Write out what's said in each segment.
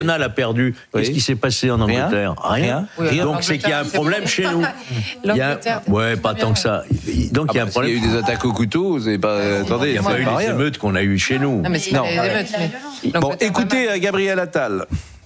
a perdu. Qu'est-ce qui s'est passé en Angleterre ? Rien. Oui, donc c'est qu'il y a un problème chez nous. Ouais, pas tant que ça. Donc il y a un problème. Il y a eu des attaques au couteau, vous avez pas. Attendez, il n'y a pas eu les émeutes qu'on a eues chez nous. Non, mais c'est les émeutes. Bon, écoutez Gabriel Attal.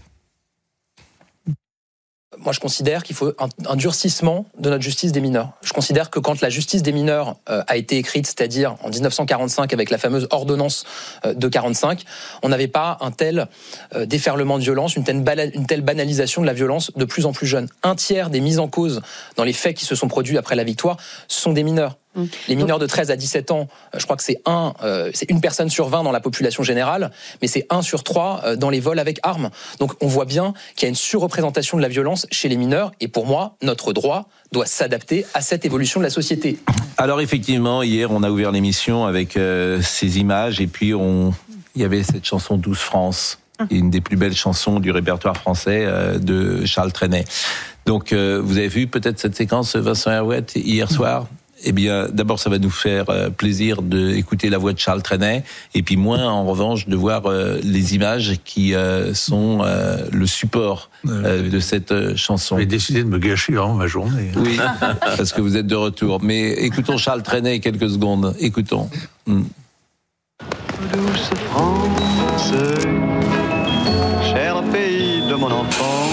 Moi, je considère qu'il faut un durcissement de notre justice des mineurs. Je considère que quand la justice des mineurs a été écrite, c'est-à-dire en 1945 avec la fameuse ordonnance de 45, on n'avait pas un tel déferlement de violence, une telle banalisation de la violence de plus en plus jeune. Un tiers des mises en cause dans les faits qui se sont produits après la victoire sont des mineurs. Les mineurs de 13 à 17 ans, je crois que c'est une personne sur 20 dans la population générale, mais c'est 1 sur 3 dans les vols avec armes. Donc on voit bien qu'il y a une surreprésentation de la violence chez les mineurs, et pour moi, notre droit doit s'adapter à cette évolution de la société. Alors effectivement, hier, on a ouvert l'émission avec ces images, et puis il y avait cette chanson 12 France, une des plus belles chansons du répertoire français de Charles Trenet. Donc vous avez vu peut-être cette séquence, Vincent Herouet, hier soir ? Eh bien, d'abord, ça va nous faire plaisir d'écouter la voix de Charles Trenet, et puis moins, en revanche, de voir les images qui sont le support de cette chanson. J'ai décidé de me gâcher vraiment ma journée. Oui, parce que vous êtes de retour. Mais écoutons Charles Trenet quelques secondes. Écoutons. Douce France, cher pays de mon enfance,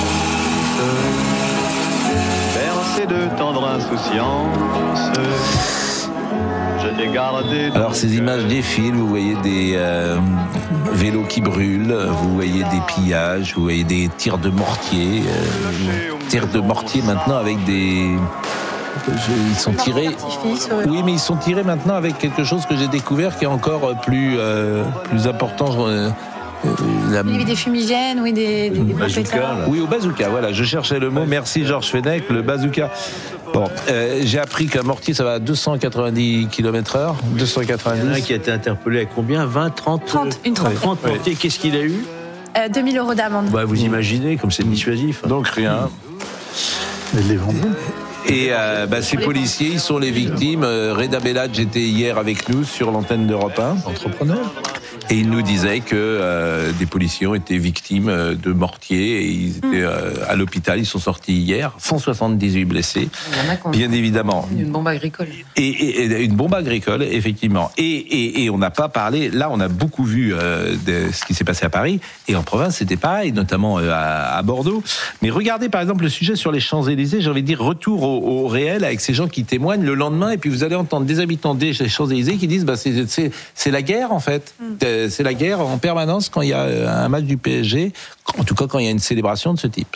bercé de tendre insouciance, je t'ai gardé. Alors ces images défilent, vous voyez des vélos qui brûlent, vous voyez des pillages, vous voyez des tirs de mortier, maintenant avec des... Ils sont tirés. Oui, mais ils sont tirés maintenant avec quelque chose que j'ai découvert qui est encore plus important. Des fumigènes, oui, des bazooka. Oui, au bazooka, voilà, je cherchais le mot. Merci Georges Fenech, le bazooka. Bon, j'ai appris qu'un mortier, ça va à 290 km/h. 290. Il y en a un qui a été interpellé à combien ? 20, 30 30 mortiers. Qu'est-ce qu'il a eu ? 2 000 € d'amende. Vous imaginez, comme c'est dissuasif. Donc rien. Mais les vendus. Et ces policiers, ils sont les victimes. Reda Bellage était hier avec nous sur l'antenne d'Europe 1. Entrepreneur. Et il nous disait que des policiers ont été victimes de mortiers et ils étaient à l'hôpital. Ils sont sortis hier, 178 blessés, bien évidemment. Une bombe agricole. Et une bombe agricole, effectivement. Et on n'a pas parlé. Là, on a beaucoup vu de ce qui s'est passé à Paris et en province, c'était pareil, notamment à Bordeaux. Mais regardez par exemple le sujet sur les Champs-Élysées. J'ai envie de dire retour au réel avec ces gens qui témoignent le lendemain. Et puis vous allez entendre des habitants des Champs-Élysées qui disent c'est la guerre en fait. C'est la guerre en permanence quand il y a un match du PSG, en tout cas quand il y a une célébration de ce type.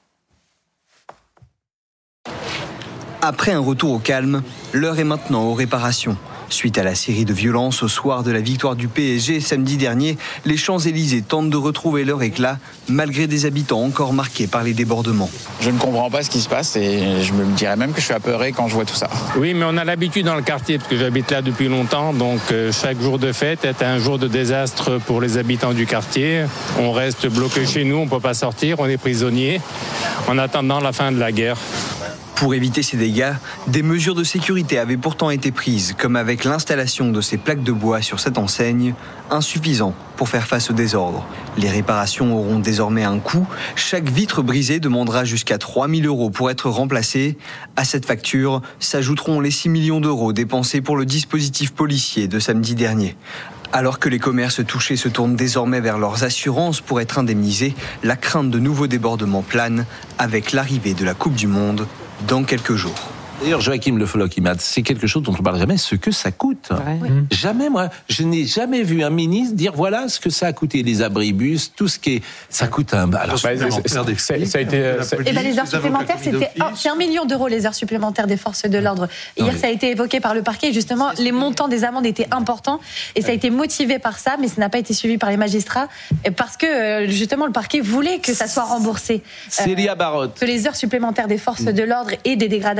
Après un retour au calme, l'heure est maintenant aux réparations. Suite à la série de violences au soir de la victoire du PSG samedi dernier, les Champs-Élysées tentent de retrouver leur éclat, malgré des habitants encore marqués par les débordements. Je ne comprends pas ce qui se passe et je me dirais même que je suis apeuré quand je vois tout ça. Oui, mais on a l'habitude dans le quartier, parce que j'habite là depuis longtemps, donc chaque jour de fête est un jour de désastre pour les habitants du quartier. On reste bloqué chez nous, on ne peut pas sortir, on est prisonnier, en attendant la fin de la guerre. Pour éviter ces dégâts, des mesures de sécurité avaient pourtant été prises, comme avec l'installation de ces plaques de bois sur cette enseigne, insuffisant pour faire face au désordre. Les réparations auront désormais un coût. Chaque vitre brisée demandera jusqu'à 3 000 € pour être remplacée. À cette facture s'ajouteront les 6 millions d'euros dépensés pour le dispositif policier de samedi dernier. Alors que les commerces touchés se tournent désormais vers leurs assurances pour être indemnisés, la crainte de nouveaux débordements plane avec l'arrivée de la Coupe du Monde dans quelques jours. D'ailleurs, Joachim Le Folloc, c'est quelque chose dont on ne parle jamais, ce que ça coûte. Ouais. Jamais, moi, je n'ai jamais vu un ministre dire voilà ce que ça a coûté, les abribus, tout ce qui est... Ça coûte un... Alors, ça a été... les heures supplémentaires, c'est 1 million d'euros les heures supplémentaires des forces de l'ordre. Hier, ça a été évoqué par le parquet. Justement, les montants des amendes étaient importants et ça a été motivé par ça, mais ça n'a pas été suivi par les magistrats parce que, justement, le parquet voulait que ça soit remboursé. Célia Barotte. Que les heures supplémentaires des forces de l'ordre et des dégradations du mobilier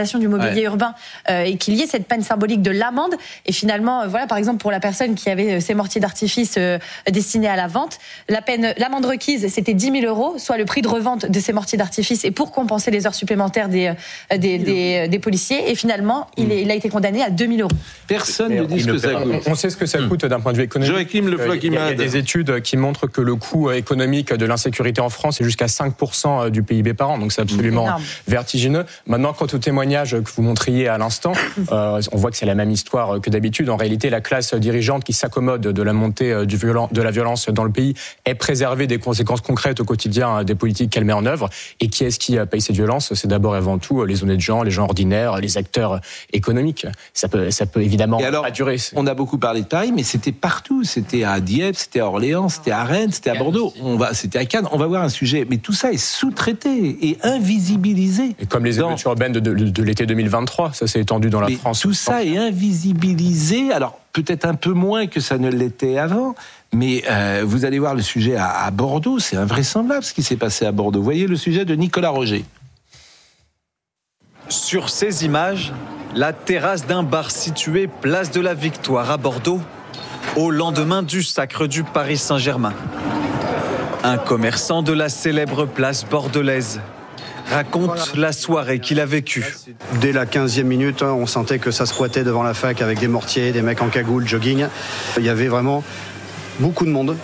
mobilier urbain et qu'il y ait cette peine symbolique de l'amende. Et finalement, voilà, par exemple, pour la personne qui avait ces mortiers d'artifice destinés à la vente, l'amende requise, c'était 10 000 euros, soit le prix de revente de ces mortiers d'artifice, et pour compenser les heures supplémentaires des policiers. Et finalement, il a été condamné à 2 000 euros. Personne ne dit ce que ça coûte. On sait ce que ça coûte d'un point de vue économique. Joachim Le Floch, il y a des études qui montrent que le coût économique de l'insécurité en France est jusqu'à 5% du PIB par an. Donc c'est absolument vertigineux. Maintenant, quant au témoignage que vous montriez à l'instant, on voit que c'est la même histoire que d'habitude. En réalité, la classe dirigeante qui s'accommode de la montée de la violence dans le pays est préservée des conséquences concrètes au quotidien des politiques qu'elle met en œuvre. Et qui est-ce qui paye cette violence ? C'est d'abord et avant tout les honnêtes gens, les gens ordinaires, les acteurs économiques. Ça peut évidemment pas durer. On a beaucoup parlé de Paris, mais c'était partout. C'était à Dieppe, c'était à Orléans, c'était à Rennes, c'était à Bordeaux. C'était à Cannes. On va voir un sujet. Mais tout ça est sous-traité et invisibilisé. Et comme les émeutes urbaines de l'été 2023, ça s'est étendu dans la France. Tout ça est invisibilisé. Alors, peut-être un peu moins que ça ne l'était avant, mais vous allez voir le sujet à Bordeaux. C'est invraisemblable ce qui s'est passé à Bordeaux. Vous voyez le sujet de Nicolas Roger. Sur ces images, la terrasse d'un bar situé place de la Victoire à Bordeaux, au lendemain du sacre du Paris Saint-Germain. Un commerçant de la célèbre place bordelaise raconte la soirée qu'il a vécue. Dès la 15e minute, on sentait que ça squattait devant la fac avec des mortiers, des mecs en cagoule, jogging. Il y avait vraiment beaucoup de monde.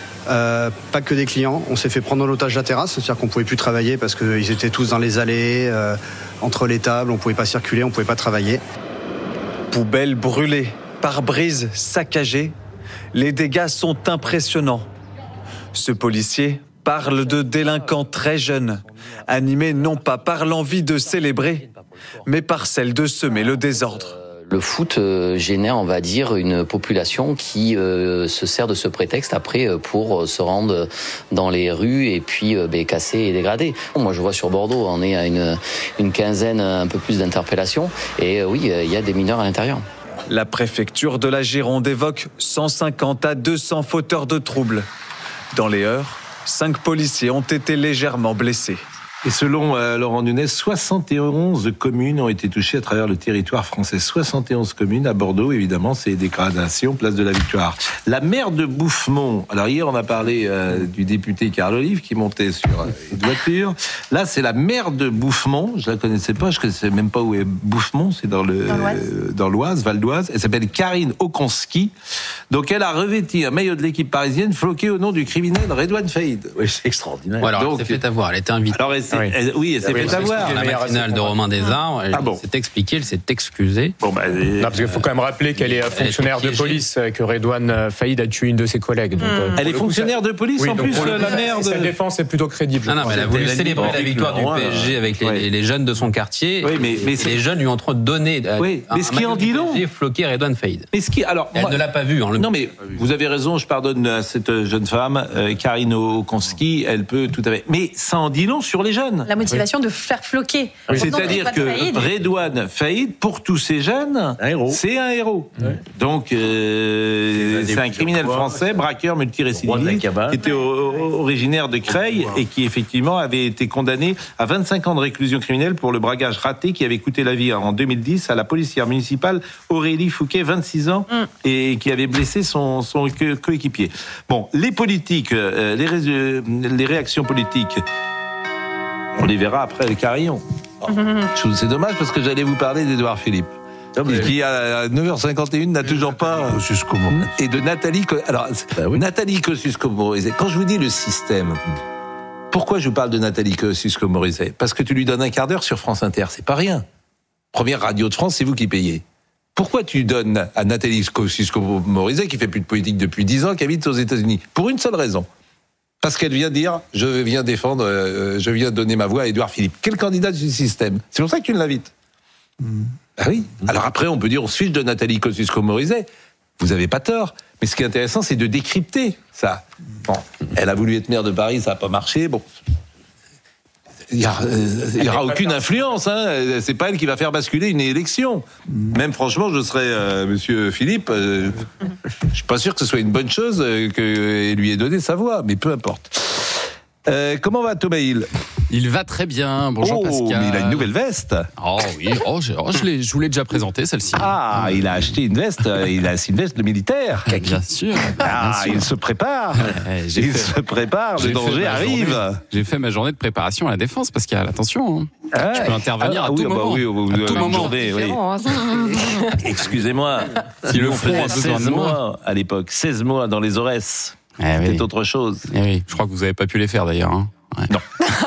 Pas que des clients. On s'est fait prendre en otage la terrasse, c'est-à-dire qu'on ne pouvait plus travailler parce qu'ils étaient tous dans les allées, entre les tables, on ne pouvait pas circuler, on ne pouvait pas travailler. Poubelles brûlées, pare-brise saccagées, les dégâts sont impressionnants. Ce policier parle de délinquants très jeunes, animés non pas par l'envie de célébrer, mais par celle de semer le désordre. Le foot génère, on va dire, une population qui se sert de ce prétexte après pour se rendre dans les rues et puis casser et dégrader. Moi, je vois sur Bordeaux, on est à une quinzaine, un peu plus d'interpellations. Et oui, il y a des mineurs à l'intérieur. La préfecture de la Gironde évoque 150 à 200 fauteurs de troubles. Dans les heures, 5 policiers ont été légèrement blessés. Et selon Laurent Nunez, 71 communes ont été touchées à travers le territoire français. 71 communes à Bordeaux, évidemment, c'est dégradation, place de la Victoire. La maire de Bouffemont, alors hier on a parlé du député Carl Olive qui montait sur une voiture. Là c'est la maire de Bouffemont, je la connaissais pas, je connaissais même pas où est Bouffemont, c'est dans l'Oise, Val d'Oise. Elle s'appelle Karine Okonski. Donc elle a revêti un maillot de l'équipe parisienne floqué au nom du criminel Redouane Faïd. Oui, c'est extraordinaire. Ouais, alors, elle s'est fait avoir, elle était invitée. Alors, elle s'est fait avoir. La matinale de Romain Desarts, elle s'est expliquée, elle s'est excusée. Non, parce qu'il faut quand même rappeler qu'elle est fonctionnaire de police, que Redouane Faïd a tué une de ses collègues. Donc, elle est fonctionnaire de police en plus, la maire de... Sa défense est plutôt crédible. Non, mais elle a voulu célébrer la victoire du PSG avec les jeunes de son quartier. Oui, mais les jeunes lui ont donné mais ce qui en dit long, floqué Redouane Faïd. Elle ne l'a pas vu. Non, mais vous avez raison, je pardonne à cette jeune femme, Karine Okonski, elle peut tout à fait. Mais ça en dit long sur les jeunes. La motivation de faire floquer. Oui. C'est-à-dire que Redouane Faïd, pour tous ces jeunes, c'est un héros. Ouais. Donc, c'est un criminel français, braqueur multirécidiviste, qui était originaire de Creil et qui, effectivement, avait été condamné à 25 ans de réclusion criminelle pour le braquage raté qui avait coûté la vie en 2010 à la policière municipale Aurélie Fouquet, 26 ans, et qui avait blessé son coéquipier. Bon, les politiques, les réactions politiques, on les verra après le carillon. C'est dommage parce que j'allais vous parler d'Édouard Philippe. Qui à 9h51 n'a toujours pas et de Nathalie. Alors Nathalie Kosciusko-Morizet. Quand je vous dis le système, pourquoi je vous parle de Nathalie Kosciusko-Morizet ? Parce que tu lui donnes un quart d'heure sur France Inter, c'est pas rien. Première radio de France, c'est vous qui payez. Pourquoi tu donnes à Nathalie Kosciusko-Morizet, qui fait plus de politique depuis 10 ans, qui habite aux États-Unis ? Pour une seule raison. Parce qu'elle vient dire, je viens défendre, je viens donner ma voix à Édouard Philippe. Quel candidat du système ? C'est pour ça que tu l'invites. Ah oui. Alors après, on peut dire, on se fiche de Nathalie Kosciusko-Morizet. Vous n'avez pas tort. Mais ce qui est intéressant, c'est de décrypter ça. Bon, elle a voulu être maire de Paris, ça n'a pas marché. Bon, il n'y aura aucune influence. Hein. C'est pas elle qui va faire basculer une élection. Même franchement, je serais Monsieur Philippe. Je suis pas sûr que ce soit une bonne chose qu'elle lui ait donné sa voix, mais peu importe. Comment va Thomas Hill ? Il va très bien. Bonjour Pascal. Mais il a une nouvelle veste. Oh oui, je vous l'ai déjà présenté celle-ci. Ah, il a acheté une veste. Il a une veste de militaire. Bien sûr. Il se prépare. Le danger arrive. J'ai fait ma journée de préparation à la défense, Pascal. Attention. Je peux intervenir à tout moment. À tout moment. Excusez-moi. Si le front a besoin de mois à l'époque, 16 mois dans les Aurès. C'était autre chose. Oui. Je crois que vous n'avez pas pu les faire d'ailleurs. Hein. Ouais. Non.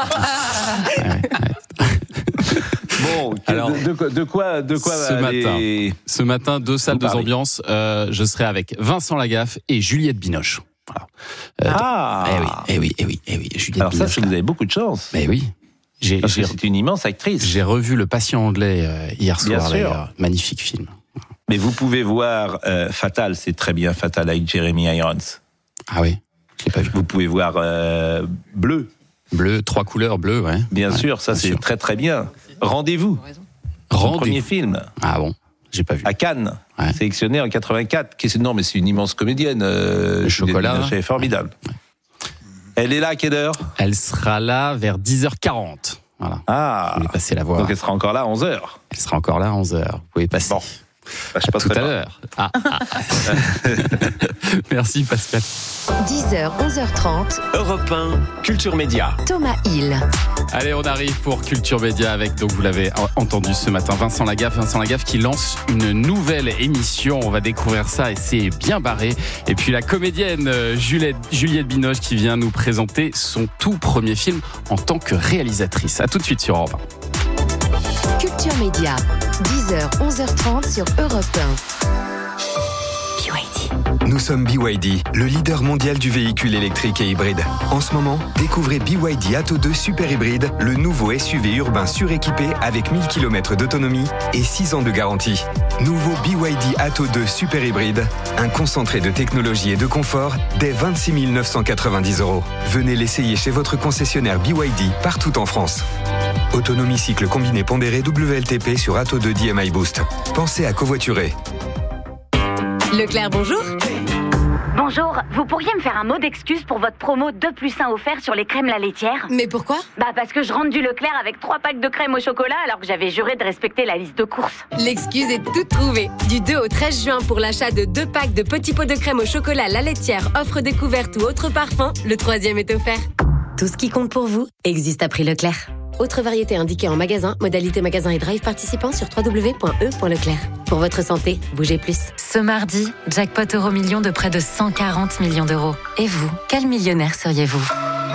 Bon, alors, de quoi ce matin, 2 salles, 2 ambiances. Je serai avec Vincent Lagaffe et Juliette Binoche. Voilà. Eh oui. Juliette alors Binoche, ça, vous avez beaucoup de chance. Mais oui. C'est une immense actrice. J'ai revu Le Patient anglais hier soir. D'ailleurs. Magnifique film. Mais vous pouvez voir Fatal, c'est très bien Fatal avec Jeremy Irons. Ah oui, je l'ai pas vu. Vous pouvez voir Bleu. Bleu, 3 couleurs bleues, ouais. Bien sûr, ça c'est très très bien. Rendez-vous. Son premier film. Ah bon, j'ai pas vu. À Cannes, sélectionné en 84. Non, mais c'est une immense comédienne. Le chocolat. C'est formidable. Ouais. Elle est là à quelle heure ? Elle sera là vers 10h40. Voilà. Ah. Vous pouvez passer la voir. Donc elle sera encore là à 11h. Elle sera encore là à 11h. Vous pouvez passer. Bon. Je passe tout à l'heure. Merci Pascal. 10h, 11h30. Europe 1, Culture Média. Thomas Hill. Allez, on arrive pour Culture Média avec, donc vous l'avez entendu ce matin, Vincent Lagaffe qui lance une nouvelle émission. On va découvrir ça et c'est bien barré. Et puis la comédienne Juliette Binoche qui vient nous présenter son tout premier film en tant que réalisatrice. À tout de suite sur Europe 1. Culture Média, 10h, 11h30 sur Europe 1. BYD. Nous sommes BYD, le leader mondial du véhicule électrique et hybride. En ce moment, découvrez BYD Atto 2 Super Hybride, le nouveau SUV urbain suréquipé avec 1000 km d'autonomie et 6 ans de garantie. Nouveau BYD Atto 2 Super Hybride, un concentré de technologie et de confort dès 26 990 €. Venez l'essayer chez votre concessionnaire BYD partout en France. Autonomie cycle combiné pondéré WLTP sur Atto 2 DMI Boost. Pensez à covoiturer. Leclerc, bonjour. Bonjour, vous pourriez me faire un mot d'excuse pour votre promo 2+1 offert sur les crèmes La Laitière ? Mais pourquoi ? Parce que je rentre du Leclerc avec 3 packs de crème au chocolat alors que j'avais juré de respecter la liste de courses. L'excuse est toute trouvée. Du 2 au 13 juin pour l'achat de 2 packs de petits pots de crème au chocolat La Laitière, offre découverte ou autre parfum, le 3e est offert. Tout ce qui compte pour vous existe à prix Leclerc. Autre variété indiquée en magasin, modalité magasin et drive participant sur www.e.leclerc. Pour votre santé, bougez plus. Ce mardi, jackpot euro-million de près de 140 millions d'euros. Et vous, quel millionnaire seriez-vous ?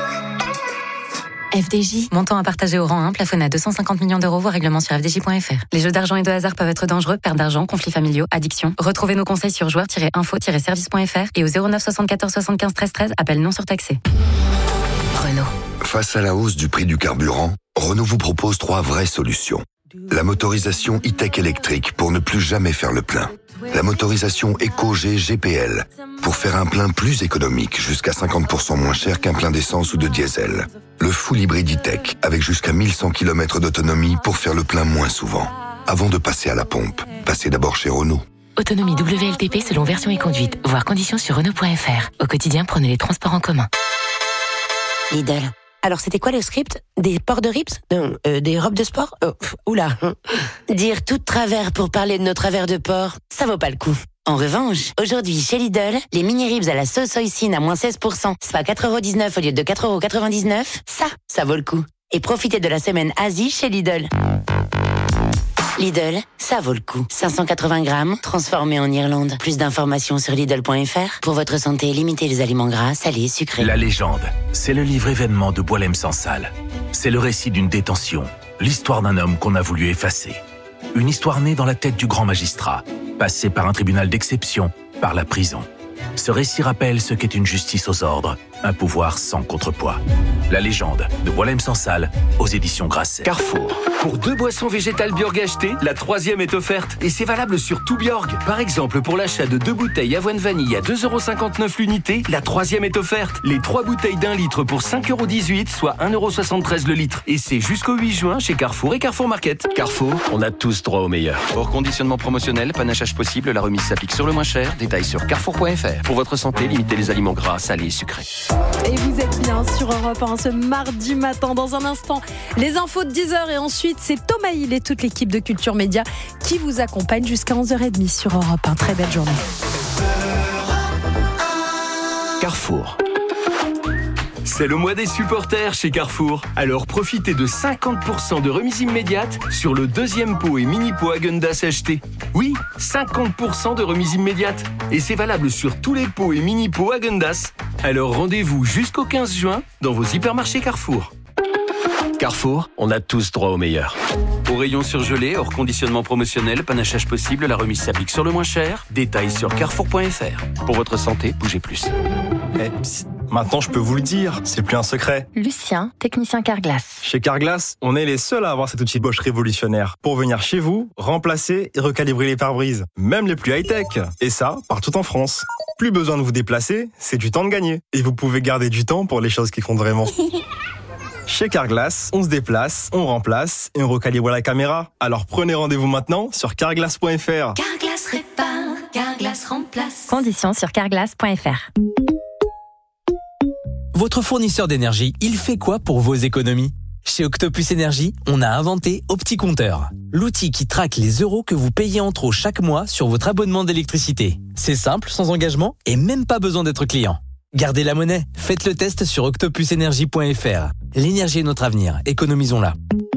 FDJ. Montant à partager au rang 1, plafonné à 250 millions d'euros, voire règlement sur fdj.fr. Les jeux d'argent et de hasard peuvent être dangereux, perte d'argent, conflits familiaux, addiction. Retrouvez nos conseils sur joueurs-info-service.fr et au 09 74 75 13 13, appel non surtaxé. Renault. Face à la hausse du prix du carburant, Renault vous propose 3 vraies solutions. La motorisation e-tech électrique pour ne plus jamais faire le plein. La motorisation EcoG GPL pour faire un plein plus économique, jusqu'à 50% moins cher qu'un plein d'essence ou de diesel. Le full hybride e-tech avec jusqu'à 1100 km d'autonomie pour faire le plein moins souvent. Avant de passer à la pompe, passez d'abord chez Renault. Autonomie WLTP selon version et conduite. Voir conditions sur Renault.fr. Au quotidien, prenez les transports en commun. Lidl. Alors, c'était quoi le script ? Des ports de rips ? Non, des robes de sport ? Oula. Dire tout de travers pour parler de nos travers de porc, ça vaut pas le coup. En revanche, aujourd'hui, chez Lidl, les mini-ribs à la sauce hoisin à moins 16%, soit 4,19€ au lieu de 4,99€, ça vaut le coup. Et profitez de la semaine Asie chez Lidl. Lidl, ça vaut le coup. 580 grammes, transformés en Irlande. Plus d'informations sur Lidl.fr. Pour votre santé, limitez les aliments gras, salés, sucrés. La légende, c'est le livre événement de Boualem Sansal. C'est le récit d'une détention, l'histoire d'un homme qu'on a voulu effacer. Une histoire née dans la tête du grand magistrat, passée par un tribunal d'exception, par la prison. Ce récit rappelle ce qu'est une justice aux ordres, un pouvoir sans contrepoids. La légende de Boualem Sansal aux éditions Grasset. Carrefour. Pour 2 boissons végétales Bjorg achetées, la 3e est offerte. Et c'est valable sur tout Bjorg. Par exemple, pour l'achat de 2 bouteilles avoine vanille à 2,59€ l'unité, la 3e est offerte. Les 3 bouteilles d'1 litre pour 5,18€, soit 1,73€ le litre. Et c'est jusqu'au 8 juin chez Carrefour et Carrefour Market. Carrefour, on a tous droit au meilleur. Hors conditionnement promotionnel, panachage possible, la remise s'applique sur le moins cher. Détails sur carrefour.fr. Pour votre santé, limitez les aliments gras, salés et sucrés. Et vous êtes bien sur Europe 1 ce mardi matin. Dans un instant, les infos de 10h et ensuite c'est Thomas Hill et toute l'équipe de Culture Média qui vous accompagne jusqu'à 11h30 sur Europe 1. Très belle journée. Carrefour. C'est le mois des supporters chez Carrefour. Alors profitez de 50% de remise immédiate sur le deuxième pot et mini-pot Häagen-Dazs acheté. Oui, 50% de remise immédiate. Et c'est valable sur tous les pots et mini-pots Häagen-Dazs. Alors rendez-vous jusqu'au 15 juin dans vos hypermarchés Carrefour. Carrefour, on a tous droit au meilleur. Au rayon surgelé, hors conditionnement promotionnel, panachage possible, la remise s'applique sur le moins cher. Détails sur carrefour.fr. Pour votre santé, bougez plus. Psst, maintenant je peux vous le dire, c'est plus un secret. Lucien, technicien Carglass. Chez Carglass, on est les seuls à avoir cet outil Bosch révolutionnaire pour venir chez vous, remplacer et recalibrer les pare-brises, même les plus high-tech. Et ça, partout en France. Plus besoin de vous déplacer, c'est du temps de gagner. Et vous pouvez garder du temps pour les choses qui comptent vraiment. Chez Carglass, on se déplace, on remplace et on recalibre la caméra. Alors prenez rendez-vous maintenant sur carglass.fr. Carglass répare, Carglass remplace. Conditions sur carglass.fr. Votre fournisseur d'énergie, il fait quoi pour vos économies ? Chez Octopus Énergie, on a inventé OptiCompteur, l'outil qui traque les euros que vous payez en trop chaque mois sur votre abonnement d'électricité. C'est simple, sans engagement et même pas besoin d'être client. Gardez la monnaie, faites le test sur octopusenergie.fr. L'énergie est notre avenir, économisons-la.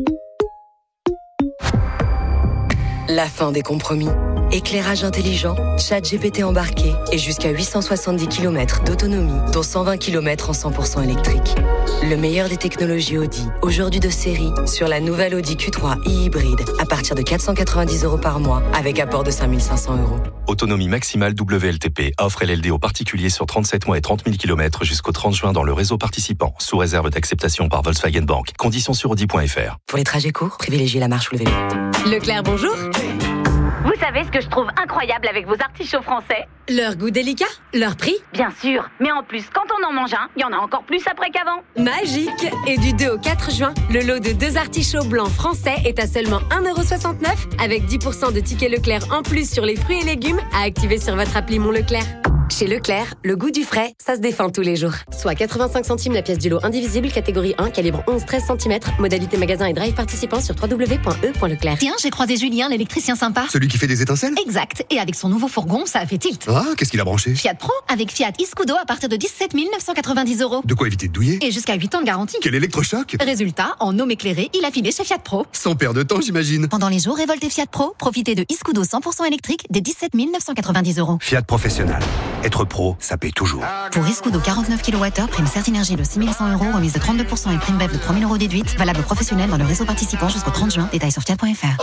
La fin des compromis. Éclairage intelligent, ChatGPT embarqué et jusqu'à 870 km d'autonomie, dont 120 km en 100% électrique. Le meilleur des technologies Audi, aujourd'hui de série, sur la nouvelle Audi Q3 e-hybride, à partir de 490 € par mois, avec apport de 5 500 €. Autonomie maximale WLTP, offre LLD aux particuliers sur 37 mois et 30 000 km jusqu'au 30 juin dans le réseau participant, sous réserve d'acceptation par Volkswagen Bank. Conditions sur Audi.fr. Pour les trajets courts, privilégiez la marche ou le vélo. Leclerc, bonjour. Vous savez ce que je trouve incroyable avec vos artichauts français ? Leur goût délicat, leur prix ? Bien sûr, mais en plus, quand on en mange un, il y en a encore plus après qu'avant. Magique ! Et du 2 au 4 juin, le lot de 2 artichauts blancs français est à seulement 1,69 € avec 10% de tickets Leclerc en plus sur les fruits et légumes à activer sur votre appli Mon Leclerc. Chez Leclerc, le goût du frais, ça se défend tous les jours. Soit 85 centimes la pièce du lot indivisible, catégorie 1, calibre 11-13 cm, modalité magasin et drive participant sur www.e.leclerc. Tiens, j'ai croisé Julien, l'électricien sympa. Celui qui fait des étincelles ? Exact. Et avec son nouveau fourgon, ça a fait tilt. Ah, qu'est-ce qu'il a branché ? Fiat Pro, avec Fiat e-Scudo à partir de 17 990 €. De quoi éviter de douiller ? Et jusqu'à 8 ans de garantie. Quel électrochoc ? Résultat, en homme éclairé, il a filé chez Fiat Pro. Sans perdre de temps, j'imagine. Pendant les jours révoltés Fiat Pro, profitez de e-Scudo 100% électrique des 17 990 €. Fiat Professionnel. Être pro, ça paye toujours. Pour e-Scudo 49 kWh, prime Certinergie de 6 100 € remise de 32% et prime BEV de 3 000 € déduite. Valable professionnel dans le réseau participant jusqu'au 30 juin. Détails sur fiat.fr.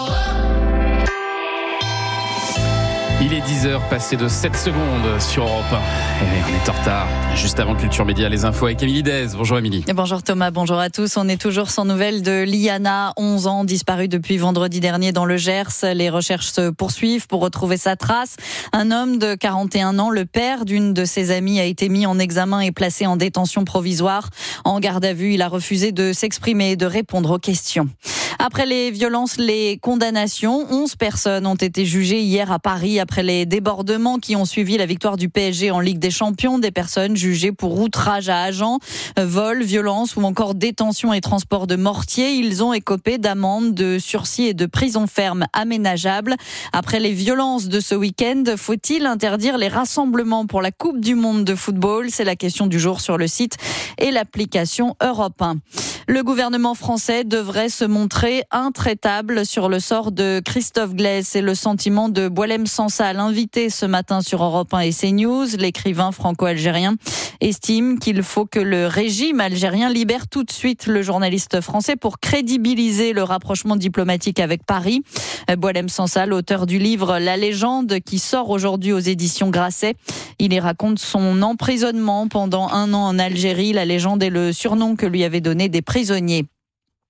Il est 10h, passé de 7 secondes sur Europe 1. Et on est en retard. Juste avant Culture Média, les infos avec Émilie Dez. Bonjour Émilie. Bonjour Thomas, bonjour à tous. On est toujours sans nouvelles de Liana, 11 ans, disparue depuis vendredi dernier dans le Gers. Les recherches se poursuivent pour retrouver sa trace. Un homme de 41 ans, le père d'une de ses amies, a été mis en examen et placé en détention provisoire. En garde à vue, il a refusé de s'exprimer et de répondre aux questions. Après les violences, les condamnations, 11 personnes ont été jugées hier à Paris après les débordements qui ont suivi la victoire du PSG en Ligue des Champions. Des personnes jugées pour outrage à agent, vol, violence ou encore détention et transport de mortier. Ils ont écopé d'amendes, de sursis et de prison ferme aménageables. Après les violences de ce week-end, faut-il interdire les rassemblements pour la Coupe du Monde de football ? C'est la question du jour sur le site et l'application Europe 1. Le gouvernement français devrait se montrer intraitable sur le sort de Christophe Glaise. C'est le sentiment de Boualem Sansal, invité ce matin sur Europe 1 et CNews. L'écrivain franco-algérien estime qu'il faut que le régime algérien libère tout de suite le journaliste français pour crédibiliser le rapprochement diplomatique avec Paris. Boualem Sansal, auteur du livre La Légende, qui sort aujourd'hui aux éditions Grasset. Il y raconte son emprisonnement pendant 1 an en Algérie. La légende est le surnom que lui avaient donné des prisonniers.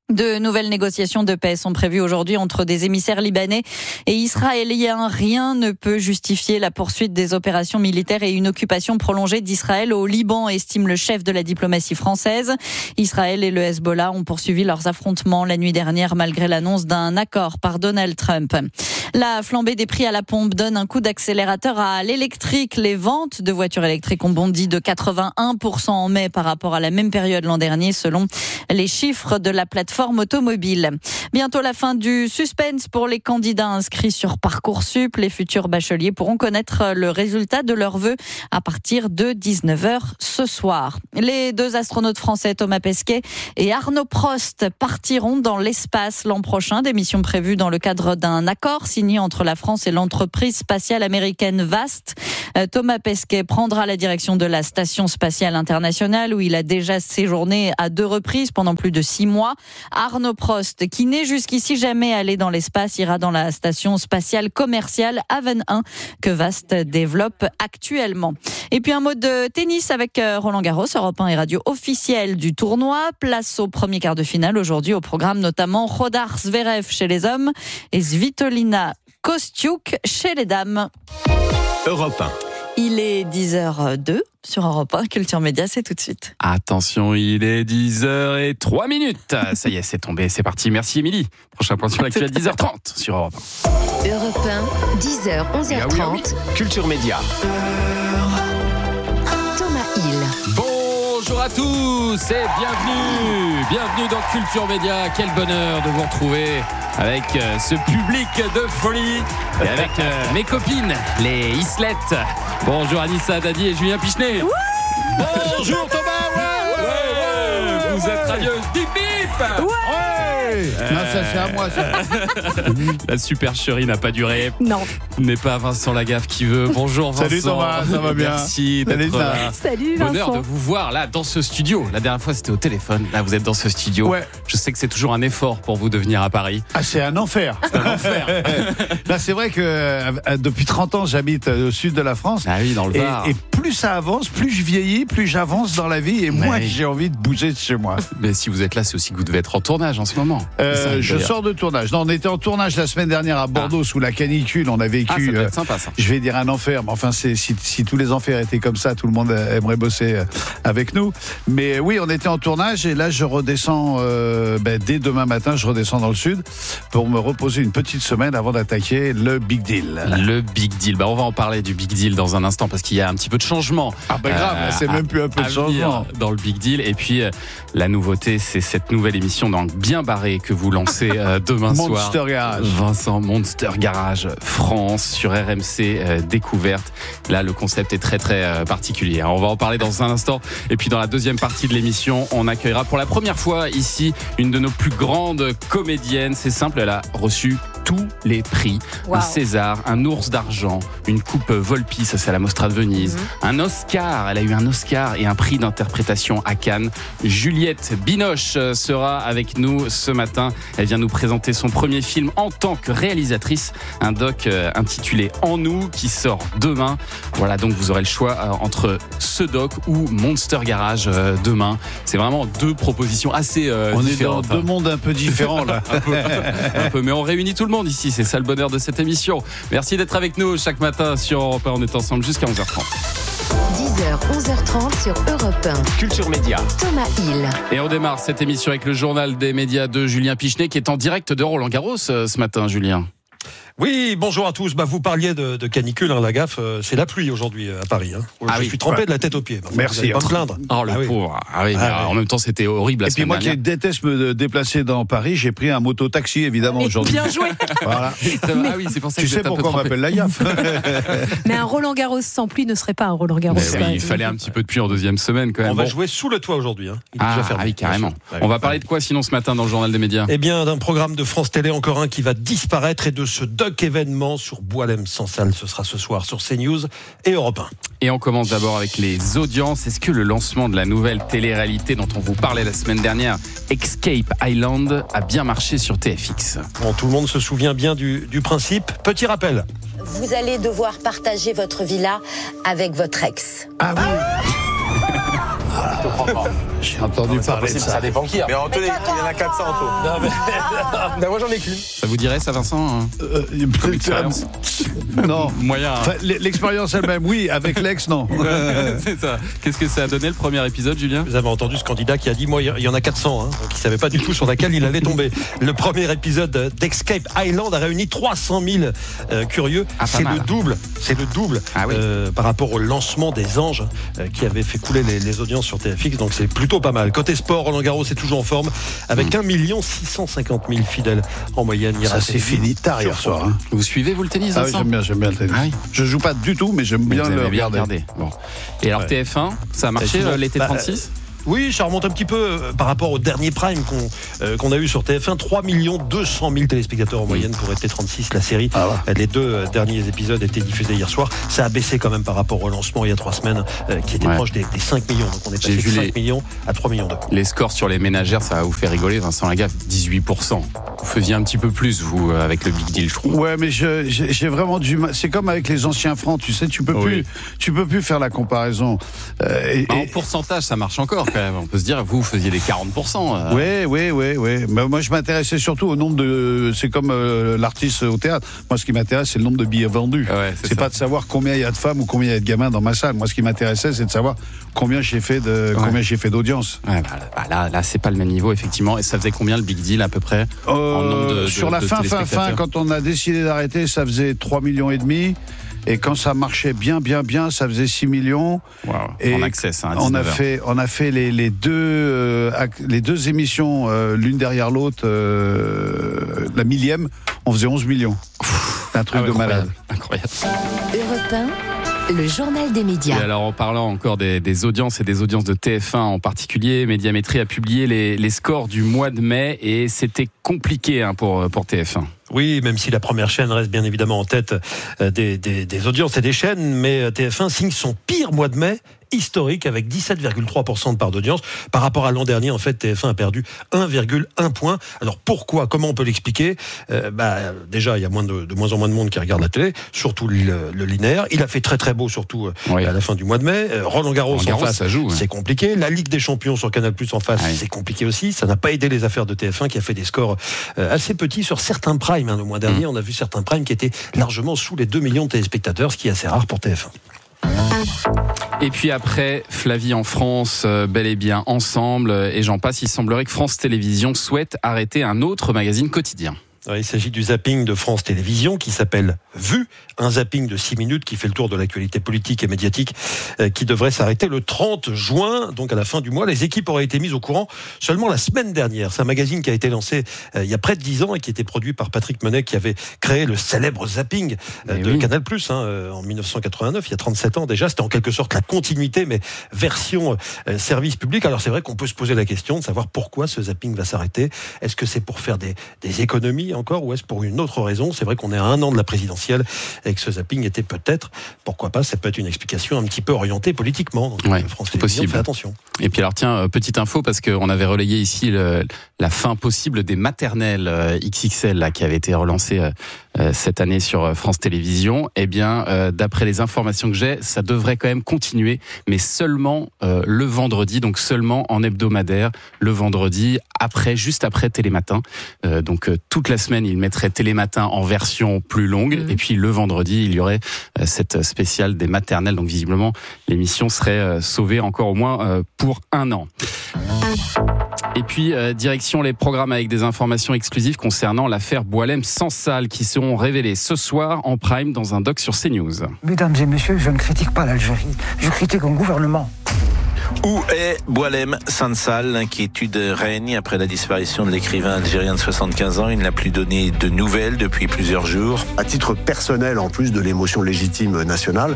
De nouvelles négociations de paix sont prévues aujourd'hui entre des émissaires libanais et israéliens. Rien ne peut justifier la poursuite des opérations militaires et une occupation prolongée d'Israël au Liban, estime le chef de la diplomatie française. Israël et le Hezbollah ont poursuivi leurs affrontements la nuit dernière malgré l'annonce d'un accord par Donald Trump. La flambée des prix à la pompe donne un coup d'accélérateur à l'électrique. Les ventes de voitures électriques ont bondi de 81% en mai par rapport à la même période l'an dernier, selon les chiffres de la plateforme automobile. Bientôt la fin du suspense pour les candidats inscrits sur Parcoursup. Les futurs bacheliers pourront connaître le résultat de leurs vœux à partir de 19h ce soir. Les 2 astronautes français Thomas Pesquet et Arnaud Prost partiront dans l'espace l'an prochain. Des missions prévues dans le cadre d'un accord signé entre la France et l'entreprise spatiale américaine VAST. Thomas Pesquet prendra la direction de la Station spatiale internationale où il a déjà séjourné à 2 reprises pendant plus de 6 mois. Arnaud Prost, qui n'est jusqu'ici jamais allé dans l'espace, ira dans la Station spatiale commerciale Haven 1 que VAST développe actuellement. Et puis un mot de tennis avec Roland Garros, Europe 1 et radio officielle du tournoi. Place au premier quart de finale aujourd'hui, au programme notamment Rodar Zverev chez les hommes et Svitolina Kostiuk chez les dames. Europe 1. Il est 10h02 sur Europe 1, Culture Média, c'est tout de suite. Attention, il est 10h03. Ça y est, c'est tombé, c'est parti. Merci Émilie. Prochain point sur l'actu à 10h30 sur Europe 1. Europe 1, 10h, 11h30. Ah oui. Culture Média. Thomas Hill. Bonjour à tous et bienvenue dans Culture Média. Quel bonheur de vous retrouver avec ce public de folie et avec mes copines, les Islettes. Bonjour Anissa Dadi et Julien Pichenet. Bonjour Thomas. Ouais. Vous êtes radieuse. Bip bip. Non, ça c'est à moi ça. La supercherie n'a pas duré. Non. N'est pas Vincent Lagaffe qui veut. Bonjour Vincent. Salut Thomas, ça va bien. Merci d'être là. Salut Vincent. Bonheur de vous voir là dans ce studio. La dernière fois c'était au téléphone. Là vous êtes dans ce studio. Ouais. Je sais que c'est toujours un effort pour vous de venir à Paris. Ah, c'est un enfer. C'est un enfer. Là c'est vrai que depuis 30 ans j'habite au sud de la France. Ah oui, dans le Var. Et plus ça avance, plus je vieillis, plus j'avance dans la vie et moins j'ai envie de bouger de chez moi. Mais si vous êtes là, c'est aussi que vous devez être en tournage en ce moment. Je sors de tournage. Non, on était en tournage la semaine dernière à Bordeaux sous la canicule. On a vécu. Ça doit être sympa, ça. Je vais dire un enfer, mais enfin, si tous les enfers étaient comme ça, tout le monde aimerait bosser avec nous. Mais oui, on était en tournage et là, je redescends dès demain matin. Je redescends dans le sud pour me reposer une petite semaine avant d'attaquer le Big Deal. Le Big Deal. On va en parler du Big Deal dans un instant parce qu'il y a un petit peu de changement. Ah grave, c'est même plus un peu de changement dans le Big Deal. Et puis la nouveauté, c'est cette nouvelle émission dans Bien Barré que vous lancez demain soir. Monster Garage. Vincent, Monster Garage France sur RMC Découverte. Là, le concept est très très particulier. On va en parler dans un instant. Et puis dans la deuxième partie de l'émission, on accueillera pour la première fois ici une de nos plus grandes comédiennes. C'est simple, elle a reçu tous les prix. Wow. Un César, un Ours d'argent, une coupe Volpi, ça c'est à la Mostra de Venise, un Oscar, elle a eu un Oscar et un prix d'interprétation à Cannes. Juliette Binoche sera avec nous ce matin. Elle vient nous présenter son premier film en tant que réalisatrice, un doc intitulé En nous qui sort demain. Voilà, donc vous aurez le choix entre ce doc ou Monster Garage demain. C'est vraiment deux propositions assez on différentes. est dans deux mondes un peu différents là. un peu, mais on réunit tout le monde ici, c'est ça le bonheur de cette émission. Merci d'être avec nous chaque matin sur Europe 1, on est ensemble jusqu'à 11h30. 10h, 11h30 sur Europe 1. Culture Média. Thomas Hill. Et on démarre cette émission avec le journal des médias de Julien Pichenet qui est en direct de Roland Garros ce matin, Julien. Oui, bonjour à tous. Vous parliez de canicule, Lagaffe. C'est la pluie aujourd'hui à Paris. Je suis trempé de la tête aux pieds. Merci. Pas me plaindre. Oh le pauvre. En même temps, c'était horrible. Et puis moi qui déteste me déplacer dans Paris, j'ai pris un moto-taxi évidemment aujourd'hui. Bien joué. Voilà. Oui, c'est pour ça que tu sais pourquoi on m'appelle Lagaffe. Mais un Roland Garros sans pluie ne serait pas un Roland Garros. Il fallait un petit peu de pluie en deuxième semaine quand même. On va jouer sous le toit aujourd'hui. Il est déjà fermé. Oui, carrément. On va parler de quoi sinon ce matin dans le journal des médias ? Eh bien, d'un programme de France Télé, encore un qui va disparaître, et de ce doc événement sur Boualem-Sansal. Ce sera ce soir sur CNews et Europe 1. Et on commence d'abord avec les audiences. Est-ce que le lancement de la nouvelle télé-réalité dont on vous parlait la semaine dernière, Escape Island, a bien marché sur TFX ? Tout le monde se souvient bien du principe. Petit rappel. Vous allez devoir partager votre villa avec votre ex. Ah oui. J'ai entendu parler de ça. Ça dépend qui. Mais Anthony, il y en a 400 en tout. Non, moi j'en ai qu'une. Ça vous dirait ça, Vincent L'expérience non. Moyen. Enfin, l'expérience elle-même, oui. Avec l'ex, non. C'est ça. Qu'est-ce que ça a donné le premier épisode, Julien? Vous avez entendu ce candidat qui a dit, moi, il y en a 400. Hein, donc il ne savait pas du tout sur laquelle il allait tomber. Le premier épisode d'Escape Island a réuni 300 000 curieux. C'est le double. C'est le double par rapport au lancement des Anges qui avait fait couler les audiences sur TFX. Donc c'est plutôt pas mal. Côté sport, Roland Garros est toujours en forme avec 1 650 000 fidèles en moyenne. Ça c'est fini tard hier soir. Hein. Vous suivez, vous, le tennis? Ah oui, j'aime bien le tennis. Ah oui. Je joue pas du tout, mais j'aime bien le regarder. Bon. Et alors TF1, ça a marché l'été 36? Oui, ça remonte un petit peu par rapport au dernier prime qu'on a eu sur TF1. 3 200 000 téléspectateurs en moyenne pour été 36, la série. Les 2 derniers épisodes étaient diffusés hier soir. Ça a baissé quand même par rapport au lancement il y a 3 semaines qui était proche des 5 millions. Donc on est passé de 5 millions à 3 millions 2. Les scores sur les ménagères, ça va vous faire rigoler. Vincent Lagaffe, 18%. Vous faisiez un petit peu plus, vous, avec le Big Deal, je trouve. Ouais, mais j'ai vraiment du mal. C'est comme avec les anciens francs, tu sais, tu peux plus faire la comparaison. En pourcentage, ça marche encore. On peut se dire, vous faisiez des 40%. Oui. Mais moi, je m'intéressais surtout au nombre de. C'est comme l'artiste au théâtre. Moi, ce qui m'intéresse, c'est le nombre de billets vendus. C'est pas de savoir combien il y a de femmes ou combien il y a de gamins dans ma salle. Moi, ce qui m'intéressait, c'est de savoir combien j'ai fait d'audience. Là, c'est pas le même niveau, effectivement. Et ça faisait combien le Big Deal à peu près en nombre sur la fin, quand on a décidé d'arrêter, ça faisait 3,5 millions. Et quand ça marchait bien, ça faisait 6 millions. Wow. Et en access, hein, on a fait les deux émissions, l'une derrière l'autre, la millième, on faisait 11 millions. C'est un truc de malade. Incroyable. Europe 1, le journal des médias. Et alors, en parlant encore des audiences et des audiences de TF1 en particulier, Médiamétrie a publié les scores du mois de mai et c'était compliqué pour TF1. Oui, même si la première chaîne reste bien évidemment en tête des audiences et des chaînes, mais TF1 signe son pire mois de mai historique avec 17,3% de part d'audience. Par rapport à l'an dernier, en fait, TF1 a perdu 1,1 point. Alors pourquoi? Comment on peut l'expliquer? Déjà, il y a de moins en moins de monde qui regarde la télé, surtout le linéaire. Il a fait très très beau, surtout à la fin du mois de mai. Roland Garros en face, ça joue, c'est compliqué. La Ligue des Champions sur Canal+ en face, c'est compliqué aussi. Ça n'a pas aidé les affaires de TF1 qui a fait des scores assez petits sur certains primes. Le mois dernier, on a vu certains primes qui étaient largement sous les 2 millions de téléspectateurs, ce qui est assez rare pour TF1. Et puis après, Flavie en France, bel et bien ensemble, et j'en passe, il semblerait que France Télévisions souhaite arrêter un autre magazine quotidien. Il s'agit du zapping de France Télévisions qui s'appelle Vue, un zapping de 6 minutes qui fait le tour de l'actualité politique et médiatique qui devrait s'arrêter le 30 juin, donc à la fin du mois. Les équipes auraient été mises au courant seulement la semaine dernière. C'est un magazine qui a été lancé il y a près de 10 ans et qui était produit par Patrick Menet qui avait créé le célèbre zapping de Canal+, en 1989, il y a 37 ans déjà. C'était en quelque sorte la continuité, mais version service public. Alors c'est vrai qu'on peut se poser la question de savoir pourquoi ce zapping va s'arrêter. Est-ce que c'est pour faire des économies encore, ou est-ce pour une autre raison? C'est vrai qu'on est à 1 an de la présidentielle et que ce zapping était peut-être, pourquoi pas, ça peut être une explication un petit peu orientée politiquement. Donc France Télévisions fait attention. Et puis alors tiens, petite info, parce qu'on avait relayé ici la fin possible des maternelles XXL là, qui avait été relancée cette année sur France Télévisions. Eh bien, d'après les informations que j'ai, ça devrait quand même continuer, mais seulement le vendredi, donc seulement en hebdomadaire, le vendredi, juste après Télématin. Donc toute la semaine, il mettrait Télématin en version plus longue, et puis le vendredi, il y aurait cette spéciale des maternelles. Donc visiblement, l'émission serait sauvée encore au moins pour 1 an. Et puis, direction les programmes avec des informations exclusives concernant l'affaire Boualem-Sansal qui seront révélées ce soir en prime dans un doc sur CNews. Mesdames et messieurs, je ne critique pas l'Algérie, je critique un gouvernement. Où est Boualem Sansal? L'inquiétude règne après la disparition de l'écrivain algérien de 75 ans. Il n'a plus donné de nouvelles depuis plusieurs jours. À titre personnel, en plus de l'émotion légitime nationale,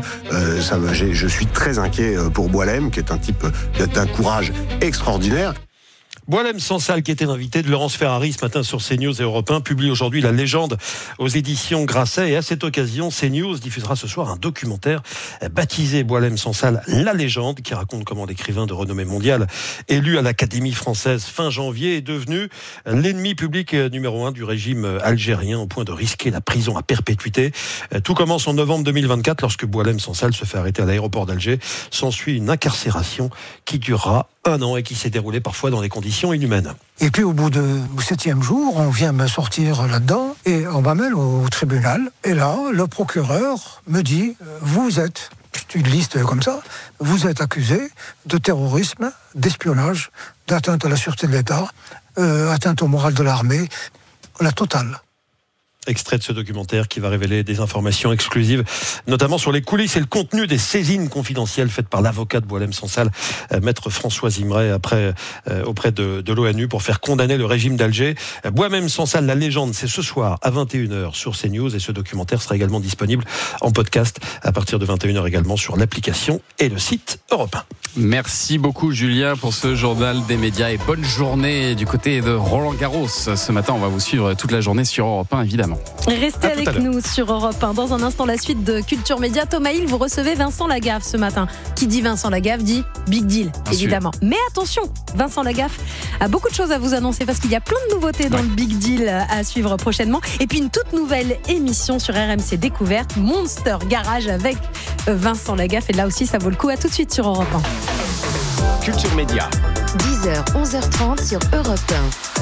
je suis très inquiet pour Boualem, qui est un type d'un courage extraordinaire. Boualem Sansal, qui était l'invité de Laurence Ferrari ce matin sur CNews et Europe 1, publie aujourd'hui La Légende aux éditions Grasset. Et à cette occasion, CNews diffusera ce soir un documentaire baptisé Boualem Sansal, La Légende, qui raconte comment l'écrivain de renommée mondiale, élu à l'Académie française fin janvier, est devenu l'ennemi public numéro 1 du régime algérien, au point de risquer la prison à perpétuité. Tout commence en novembre 2024, lorsque Boualem Sansal se fait arrêter à l'aéroport d'Alger. S'ensuit une incarcération qui durera 1 an et qui s'est déroulée parfois dans des conditions inhumaines. Et puis au bout du 7e jour, on vient me sortir là-dedans et on m'amène au tribunal. Et là, le procureur me dit, vous êtes, c'est une liste comme ça, vous êtes accusé de terrorisme, d'espionnage, d'atteinte à la sûreté de l'État, atteinte au moral de l'armée, la totale. Extrait de ce documentaire qui va révéler des informations exclusives, notamment sur les coulisses et le contenu des saisines confidentielles faites par l'avocat de Boualem Sansal, maître François Imray, auprès de l'ONU pour faire condamner le régime d'Alger. Boualem Sansal, La Légende, c'est ce soir à 21h sur CNews et ce documentaire sera également disponible en podcast à partir de 21h également sur l'application et le site Europe 1. Merci beaucoup Julien pour ce journal des médias et bonne journée du côté de Roland-Garros. Ce matin, on va vous suivre toute la journée sur Europe 1 évidemment. Restez avec nous sur Europe 1. Dans un instant, la suite de Culture Média. Thomas Hill, vous recevez Vincent Lagaffe ce matin. Qui dit Vincent Lagaffe dit Big Deal, évidemment. Mais attention, Vincent Lagaffe a beaucoup de choses à vous annoncer parce qu'il y a plein de nouveautés dans le Big Deal à suivre prochainement. Et puis une toute nouvelle émission sur RMC Découverte, Monster Garage avec Vincent Lagaffe. Et là aussi, ça vaut le coup. À tout de suite sur Europe 1. Culture Média. 10h, 11h30 sur Europe 1.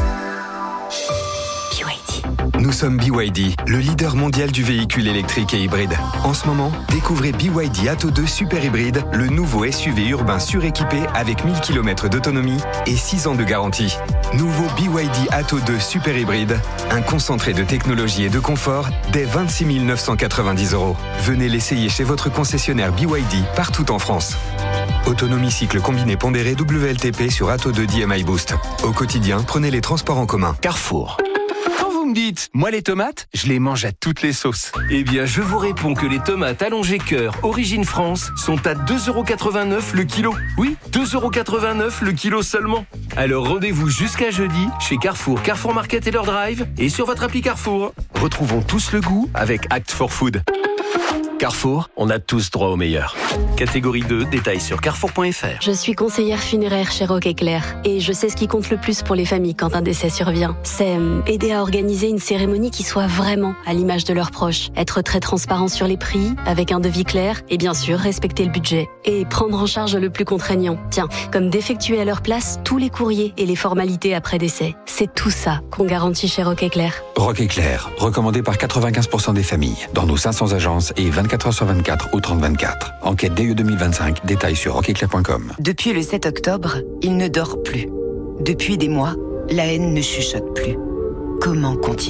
Nous sommes BYD, le leader mondial du véhicule électrique et hybride. En ce moment, découvrez BYD Atto 2 Super Hybride, le nouveau SUV urbain suréquipé avec 1000 km d'autonomie et 6 ans de garantie. Nouveau BYD Atto 2 Super Hybride, un concentré de technologie et de confort dès 26 990 €. Venez l'essayer chez votre concessionnaire BYD partout en France. Autonomie cycle combiné pondéré WLTP sur Atto 2 DMI Boost. Au quotidien, prenez les transports en commun. Carrefour. Vous me dites, moi les tomates, je les mange à toutes les sauces. Eh bien, je vous réponds que les tomates allongées cœur Origine France sont à 2,89 € le kilo. Oui, 2,89 € le kilo seulement. Alors rendez-vous jusqu'à jeudi chez Carrefour, Carrefour Market et leur drive et sur votre appli Carrefour. Retrouvons tous le goût avec Act for Food. Carrefour, on a tous droit au meilleur. Catégorie 2, détails sur carrefour.fr. Je suis conseillère funéraire chez Rock Éclair et je sais ce qui compte le plus pour les familles quand un décès survient. C'est aider à organiser une cérémonie qui soit vraiment à l'image de leurs proches. Être très transparent sur les prix, avec un devis clair et bien sûr respecter le budget. Et prendre en charge le plus contraignant. Tiens, comme d'effectuer à leur place tous les courriers et les formalités après décès. C'est tout ça qu'on garantit chez Rock Éclair. Rock Éclair, recommandé par 95% des familles, dans nos 500 agences et 24 h sur 24 ou 30/24. Enquête DE 2025, détails sur rockeclair.com. Depuis le 7 octobre, il ne dort plus. Depuis des mois, la haine ne chuchote plus. Comment continuer ?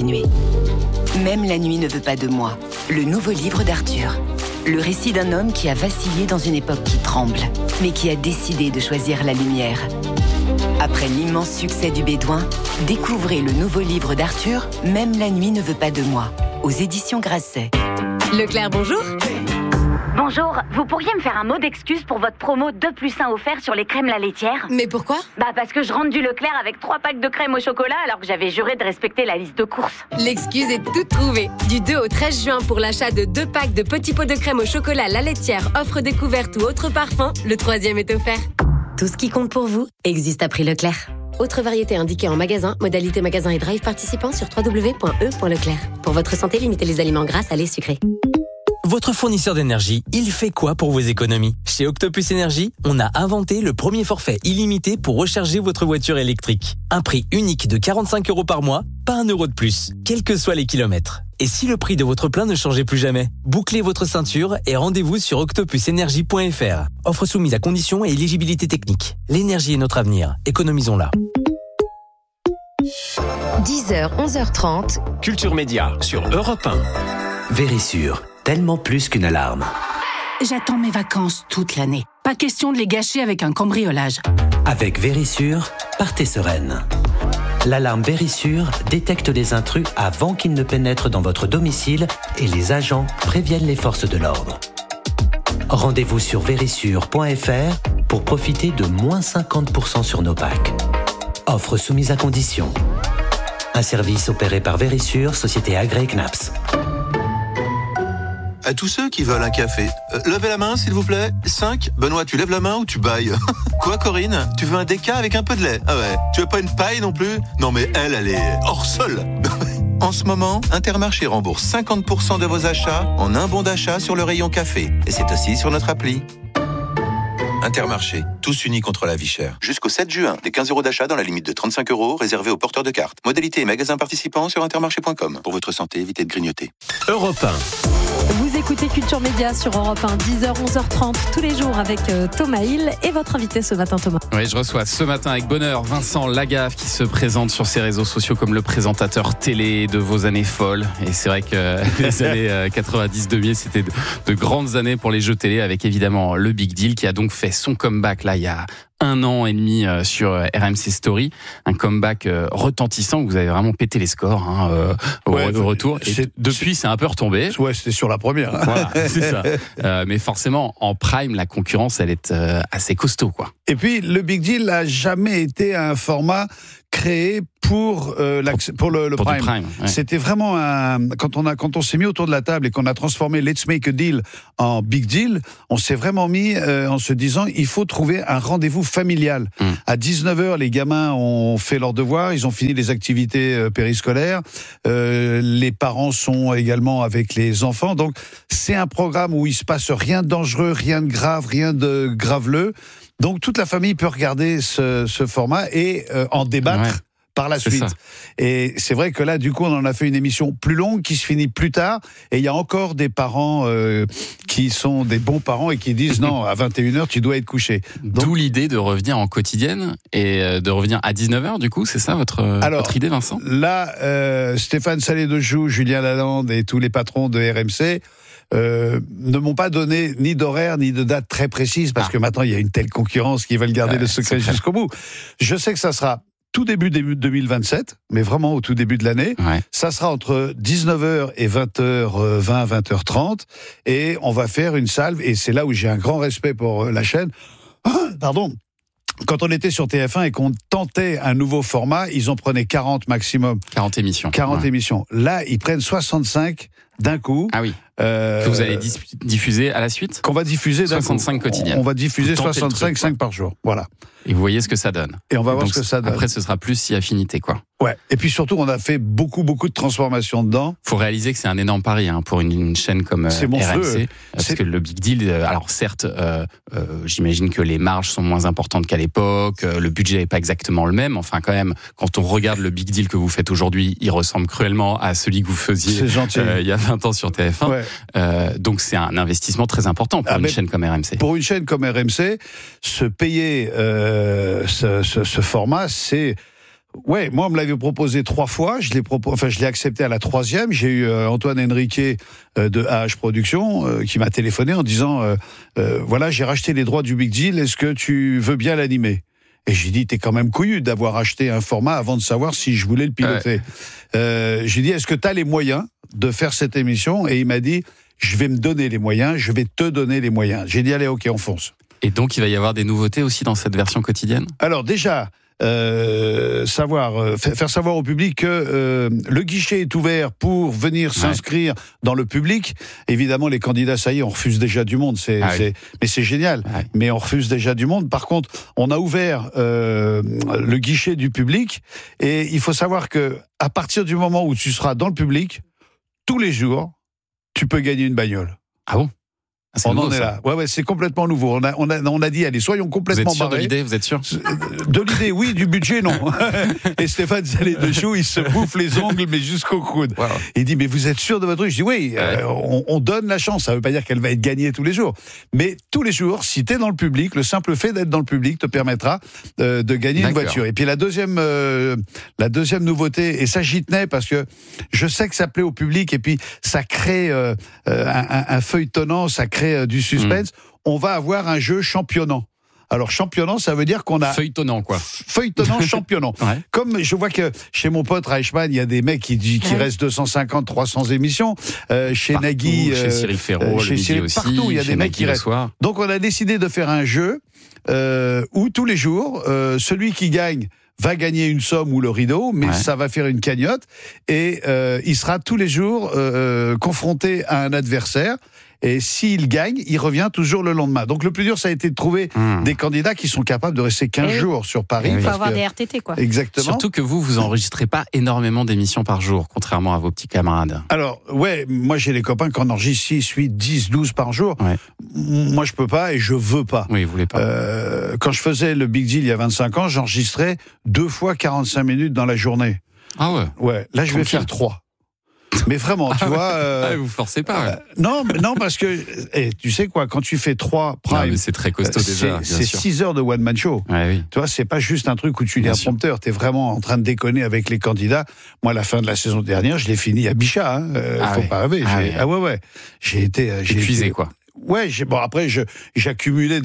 Même la nuit ne veut pas de moi. Le nouveau livre d'Arthur. Le récit d'un homme qui a vacillé dans une époque qui tremble, mais qui a décidé de choisir la lumière. Après l'immense succès du Bédouin, découvrez le nouveau livre d'Arthur, Même la nuit ne veut pas de moi, aux éditions Grasset. Leclerc, bonjour. Bonjour, vous pourriez me faire un mot d'excuse pour votre promo 2+1 offert sur les crèmes la laitière ? Mais pourquoi ? Parce que je rentre du Leclerc avec 3 packs de crème au chocolat alors que j'avais juré de respecter la liste de courses. L'excuse est toute trouvée. Du 2 au 13 juin pour l'achat de 2 packs de petits pots de crème au chocolat la laitière, offre découverte ou autre parfum, le 3e est offert. Tout ce qui compte pour vous existe à prix Leclerc. Autre variété indiquée en magasin, modalité magasin et drive participant sur www.e.leclerc. Pour votre santé, limitez les aliments gras, salés, sucrés. Votre fournisseur d'énergie, il fait quoi pour vos économies ? Chez Octopus Énergie, on a inventé le premier forfait illimité pour recharger votre voiture électrique. Un prix unique de 45 € par mois, pas 1 € de plus, quels que soient les kilomètres. Et si le prix de votre plein ne changeait plus jamais ? Bouclez votre ceinture et rendez-vous sur octopusenergie.fr. Offre soumise à conditions et éligibilité technique. L'énergie est notre avenir, économisons-la. 10h, 11h30. Culture Média sur Europe 1. Vérissure, tellement plus qu'une alarme. J'attends mes vacances toute l'année. Pas question de les gâcher avec un cambriolage. Avec Vérissure, partez sereine. L'alarme Vérissure détecte les intrus avant qu'ils ne pénètrent dans votre domicile et les agents préviennent les forces de l'ordre. Rendez-vous sur vérissure.fr pour profiter de moins 50% sur nos packs. Offre soumise à condition. Un service opéré par Verisure, société agréée CNAPS. À tous ceux qui veulent un café, levez la main s'il vous plaît. 5. Benoît, tu lèves la main ou tu bailles? Quoi Corinne? Tu veux un déca avec un peu de lait? Ah ouais. Tu veux pas une paille non plus? Non mais elle est hors sol. En ce moment, Intermarché rembourse 50% de vos achats en un bon d'achat sur le rayon café. Et c'est aussi sur notre appli. Intermarché, tous unis contre la vie chère. Jusqu'au 7 juin, des 15 € d'achat dans la limite de 35 € réservés aux porteurs de cartes. Modalité et magasins participants sur intermarché.com. Pour votre santé, évitez de grignoter. Europe 1. Vous écoutez Culture Média sur Europe 1, 10h, 11h30, tous les jours avec Thomas Hill et votre invité ce matin, Thomas. Oui, je reçois ce matin avec bonheur Vincent Lagaffe qui se présente sur ses réseaux sociaux comme le présentateur télé de vos années folles. Et c'est vrai que les années 90-2000, c'était de grandes années pour les jeux télé avec évidemment le Big Deal qui a donc fait son comeback là il y a 1 an et demi sur RMC Story, un comeback retentissant où vous avez vraiment pété les scores au retour. Et depuis, c'est un peu retombé. Ouais, c'était sur la première. Voilà, c'est ça. Mais forcément, en prime, la concurrence, elle est assez costaud, quoi. Et puis, le Big Deal n'a jamais été un format créé pour le prime. Ouais. C'était vraiment quand on s'est mis autour de la table et qu'on a transformé Let's Make a Deal en Big Deal, on s'est vraiment mis en se disant il faut trouver un rendez-vous familial. À 19h, les gamins ont fait leurs devoirs, ils ont fini les activités périscolaires, les parents sont également avec les enfants, donc c'est un programme où il se passe rien de dangereux, rien de grave, rien de graveleux. Donc toute la famille peut regarder ce format et en débattre par la suite. Et c'est vrai que là, du coup, on en a fait une émission plus longue qui se finit plus tard. Et il y a encore des parents qui sont des bons parents et qui disent non, à 21h, tu dois être couché. D'où l'idée de revenir en quotidienne et de revenir à 19h, du coup, c'est ça votre idée, Vincent? Là, Stéphane Salé-de-Joux, Julien Lalande et tous les patrons de RMC ne m'ont pas donné ni d'horaire ni de date très précise parce que maintenant il y a une telle concurrence qu'ils veulent garder le secret jusqu'au bout. Je sais que ça sera tout début 2027, mais vraiment au tout début de l'année. Ça sera entre 19h et 20h20, 20h30 et on va faire une salve et c'est là où j'ai un grand respect pour la chaîne. Pardon. Quand on était sur TF1 et qu'on tentait un nouveau format, ils en prenaient 40 maximum. 40 émissions. 40 émissions. Là, ils prennent 65 d'un coup. Ah oui. Que vous allez diffuser à la suite? Qu'on va diffuser d'un 65 quotidiennes. On va diffuser 65, 5 par jour. Voilà. Et vous voyez ce que ça donne. Et on va voir ce que ça donne. Après, ce sera plus si affinité, quoi. Ouais. Et puis surtout, on a fait beaucoup de transformations dedans. Faut réaliser que c'est un énorme pari pour une chaîne comme RMC. Parce que le Big Deal, alors certes, j'imagine que les marges sont moins importantes qu'à l'époque, le budget n'est pas exactement le même. Enfin, quand même, quand on regarde le Big Deal que vous faites aujourd'hui, il ressemble cruellement à celui que vous faisiez il y a 20 ans sur TF1. Ouais. Donc c'est un investissement très important pour une chaîne comme RMC. Pour une chaîne comme RMC, se payer ce format, c'est... Ouais, moi on me l'avait proposé 3 fois, je l'ai accepté à la 3e. J'ai eu Antoine Henriquet de AH Productions qui m'a téléphoné en disant voilà, j'ai racheté les droits du Big Deal, est-ce que tu veux bien l'animer? Et j'ai dit, t'es quand même couillu d'avoir acheté un format avant de savoir si je voulais le piloter. J'ai dit, est-ce que t'as les moyens de faire cette émission? Et il m'a dit, je vais me donner les moyens, je vais te donner les moyens. J'ai dit, allez, ok, on fonce. Et donc, il va y avoir des nouveautés aussi dans cette version quotidienne? Alors déjà, faire savoir au public que le guichet est ouvert pour venir s'inscrire dans le public. Évidemment, les candidats, ça y est, on refuse déjà du monde. Mais c'est génial. Mais on refuse déjà du monde. Par contre, on a ouvert le guichet du public et il faut savoir que à partir du moment où tu seras dans le public, tous les jours, tu peux gagner une bagnole. Ah bon? On en est là. Ouais, c'est complètement nouveau. On a dit, allez, soyons complètement barrés. Vous êtes sûr de l'idée? Vous êtes sûr? De l'idée, oui. Du budget, non. Et Stéphane Salé-de-Joux, il se bouffe les ongles, mais jusqu'au coude. Wow. Il dit, mais vous êtes sûr de votre truc? Je dis, oui, on donne la chance. Ça ne veut pas dire qu'elle va être gagnée tous les jours. Mais tous les jours, si tu es dans le public, le simple fait d'être dans le public te permettra de gagner une voiture. Et puis la deuxième nouveauté, et ça j'y tenais parce que je sais que ça plaît au public, et puis ça crée un feuilletonnant, ça crée du suspense. On va avoir un jeu championnant. Alors championnant, ça veut dire qu'on a... Feuilletonnant, quoi. Feuilletonnant, championnant. Ouais. Comme je vois que chez mon pote Reichmann, il y a des mecs qui restent 250, 300 émissions. Chez partout, Nagui... chez Cyril Ferraud, chez Cyril, aussi. Partout, il y a des mecs qui restent. Donc on a décidé de faire un jeu où tous les jours, celui qui gagne va gagner une somme ou le rideau, mais ça va faire une cagnotte et il sera tous les jours confronté à un adversaire. Et s'il gagne, il revient toujours le lendemain. Donc le plus dur, ça a été de trouver des candidats qui sont capables de rester 15 jours sur Paris. Il faut avoir des RTT, quoi. Exactement. Surtout que vous enregistrez pas énormément d'émissions par jour, contrairement à vos petits camarades. Alors, moi j'ai les copains qui en enregistrent 6, 8, 10, 12 par jour. Ouais. Moi je peux pas et je veux pas. Oui, vous voulez pas. Quand je faisais le Big Deal il y a 25 ans, j'enregistrais 2 fois 45 minutes dans la journée. Ah ouais. Ouais, là je vais faire 3. Mais vraiment, tu vois... vous forcez pas. Non, parce que... tu sais quoi, quand tu fais 3 primes... Non, mais c'est très costaud déjà, c'est 6 heures de one-man show. Ouais, oui. Tu vois, c'est pas juste un truc où tu lis un prompteur. T'es vraiment en train de déconner avec les candidats. Moi, à la fin de la saison dernière, je l'ai fini à Bichat. Faut pas rêver. Ouais. J'ai été... épuisé, quoi. Ouais, après j'accumulais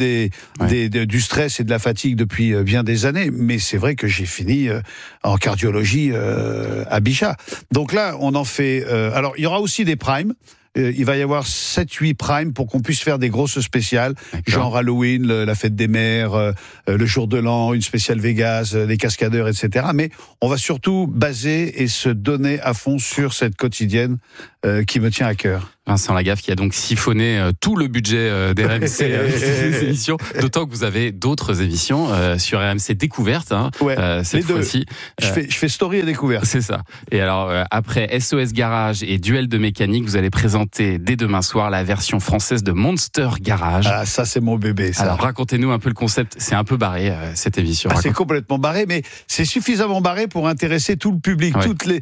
du stress et de la fatigue depuis bien des années, mais c'est vrai que j'ai fini en cardiologie à Bichat. Donc là, on en fait. Alors, il y aura aussi des primes. Il va y avoir 7-8 primes pour qu'on puisse faire des grosses spéciales, genre Halloween, la fête des mères, le jour de l'an, une spéciale Vegas, les cascadeurs, etc. Mais on va surtout baser et se donner à fond sur cette quotidienne qui me tient à cœur. Vincent Lagaffe qui a donc siphonné tout le budget d'RMC ces émissions, d'autant que vous avez d'autres émissions sur RMC Découverte cette fois-ci. Je fais Story et Découverte. C'est ça. Et alors après SOS Garage et Duel de mécanique, vous allez présenter dès demain soir la version française de Monster Garage. Ah, ça c'est mon bébé, ça. Alors racontez-nous un peu le concept. C'est un peu barré cette émission. C'est complètement barré, mais c'est suffisamment barré pour intéresser tout le public.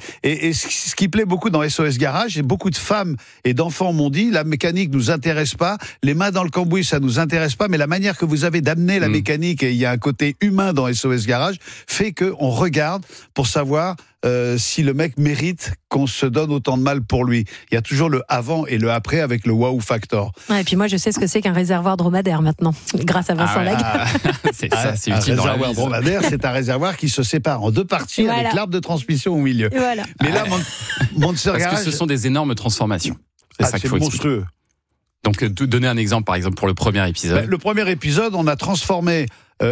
Et ce qui plaît beaucoup dans SOS Garage, et beaucoup de femmes et d'enfants m'ont dit, la mécanique nous intéresse pas, les mains dans le cambouis ça nous intéresse pas, mais la manière que vous avez d'amener la mécanique, et il y a un côté humain dans SOS Garage, fait qu'on regarde pour savoir si le mec mérite qu'on se donne autant de mal pour lui. Il y a toujours le avant et le après avec le wow factor. Ouais, et puis moi je sais ce que c'est qu'un réservoir dromadaire maintenant, grâce à Vincent Lagaffe. C'est ça, c'est utile dans la vie. Un réservoir dromadaire, c'est un réservoir qui se sépare en 2 parties avec l'arbre de transmission au milieu. Voilà. Mais là, Monster Garage... Parce que ce sont des énormes transformations. C'est ça qu'il faut monstrueux. Donc, donner un exemple, par exemple, pour le premier épisode. Le premier épisode, on a transformé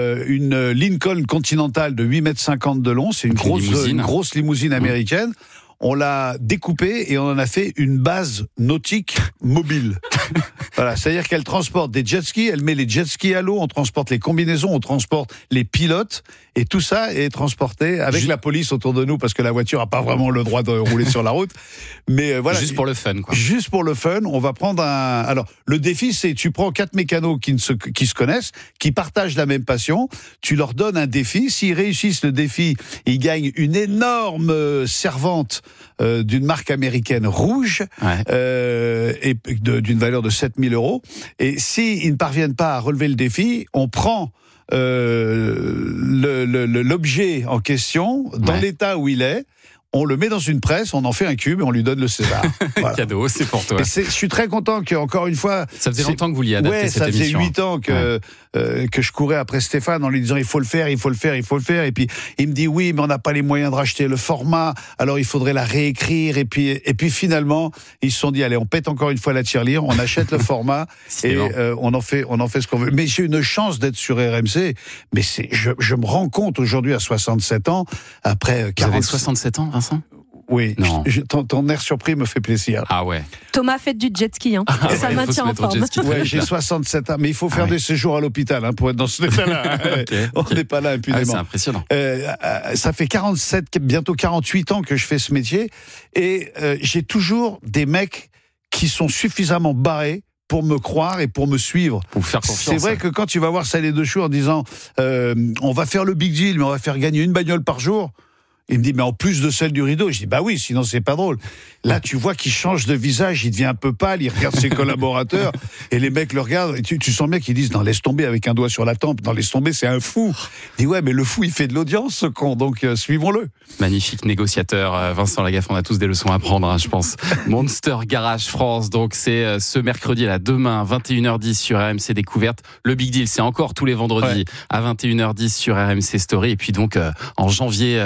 une Lincoln Continental de 8,50 m de long. C'est une grosse limousine américaine. On l'a découpée et on en a fait une base nautique mobile. Voilà, c'est-à-dire qu'elle transporte des jet skis, elle met les jet skis à l'eau, on transporte les combinaisons, on transporte les pilotes, et tout ça est transporté avec la police autour de nous, parce que la voiture n'a pas vraiment le droit de rouler sur la route. Mais voilà. Juste pour le fun, quoi. Juste pour le fun, on va prendre Alors, le défi, c'est tu prends 4 mécanos qui se connaissent, qui partagent la même passion, tu leur donnes un défi. S'ils réussissent le défi, ils gagnent une énorme servante d'une marque américaine rouge, et d'une valeur de 7 000 €. Et s'ils ne parviennent pas à relever le défi, on prend l'objet en question dans l'état où il est. On le met dans une presse, on en fait un cube et on lui donne le César. Voilà. Cadeau, c'est pour toi. Je suis très content qu'encore une fois... Ça faisait longtemps que vous vouliez adapter cette émission. Ça faisait 8 ans que je courais après Stéphane en lui disant il faut le faire. Et puis il me dit oui, mais on n'a pas les moyens de racheter le format, alors il faudrait la réécrire. Et puis finalement, ils se sont dit allez, on pète encore une fois la tirelire, on achète le format et on en fait ce qu'on veut. Mais j'ai une chance d'être sur RMC. Mais je me rends compte aujourd'hui à 67 ans, après 40... Vous avez 67 ans, Vincent ? Oui, ton air surpris me fait plaisir. Ah ouais. Thomas, faites du jet ski, ça maintient en forme. Ouais, j'ai 67 ans, mais il faut faire des séjours à l'hôpital pour être dans ce état-là. On n'est pas là impunément. C'est impressionnant. Ça fait 47, bientôt 48 ans que je fais ce métier, et j'ai toujours des mecs qui sont suffisamment barrés pour me croire et pour me suivre. Pour faire confiance. C'est vrai que quand tu vas voir Salé de Chou en disant on va faire le big deal, mais on va faire gagner une bagnole par jour. Il me dit, mais en plus de celle du rideau. Je dis, bah oui, sinon c'est pas drôle. Là, tu vois qu'il change de visage, il devient un peu pâle, il regarde ses collaborateurs, et les mecs le regardent, et tu sens bien qu'ils disent, non, laisse tomber, avec un doigt sur la tempe, non, laisse tomber, c'est un fou. Il dit, ouais, mais le fou, il fait de l'audience, ce con, donc suivons-le. Magnifique négociateur, Vincent Lagaffe, on a tous des leçons à prendre, je pense. Monster Garage France, donc c'est ce mercredi, là, demain, 21h10 sur RMC Découverte. Le Big Deal, c'est encore tous les vendredis à 21h10 sur RMC Story, et puis donc en janvier 2020,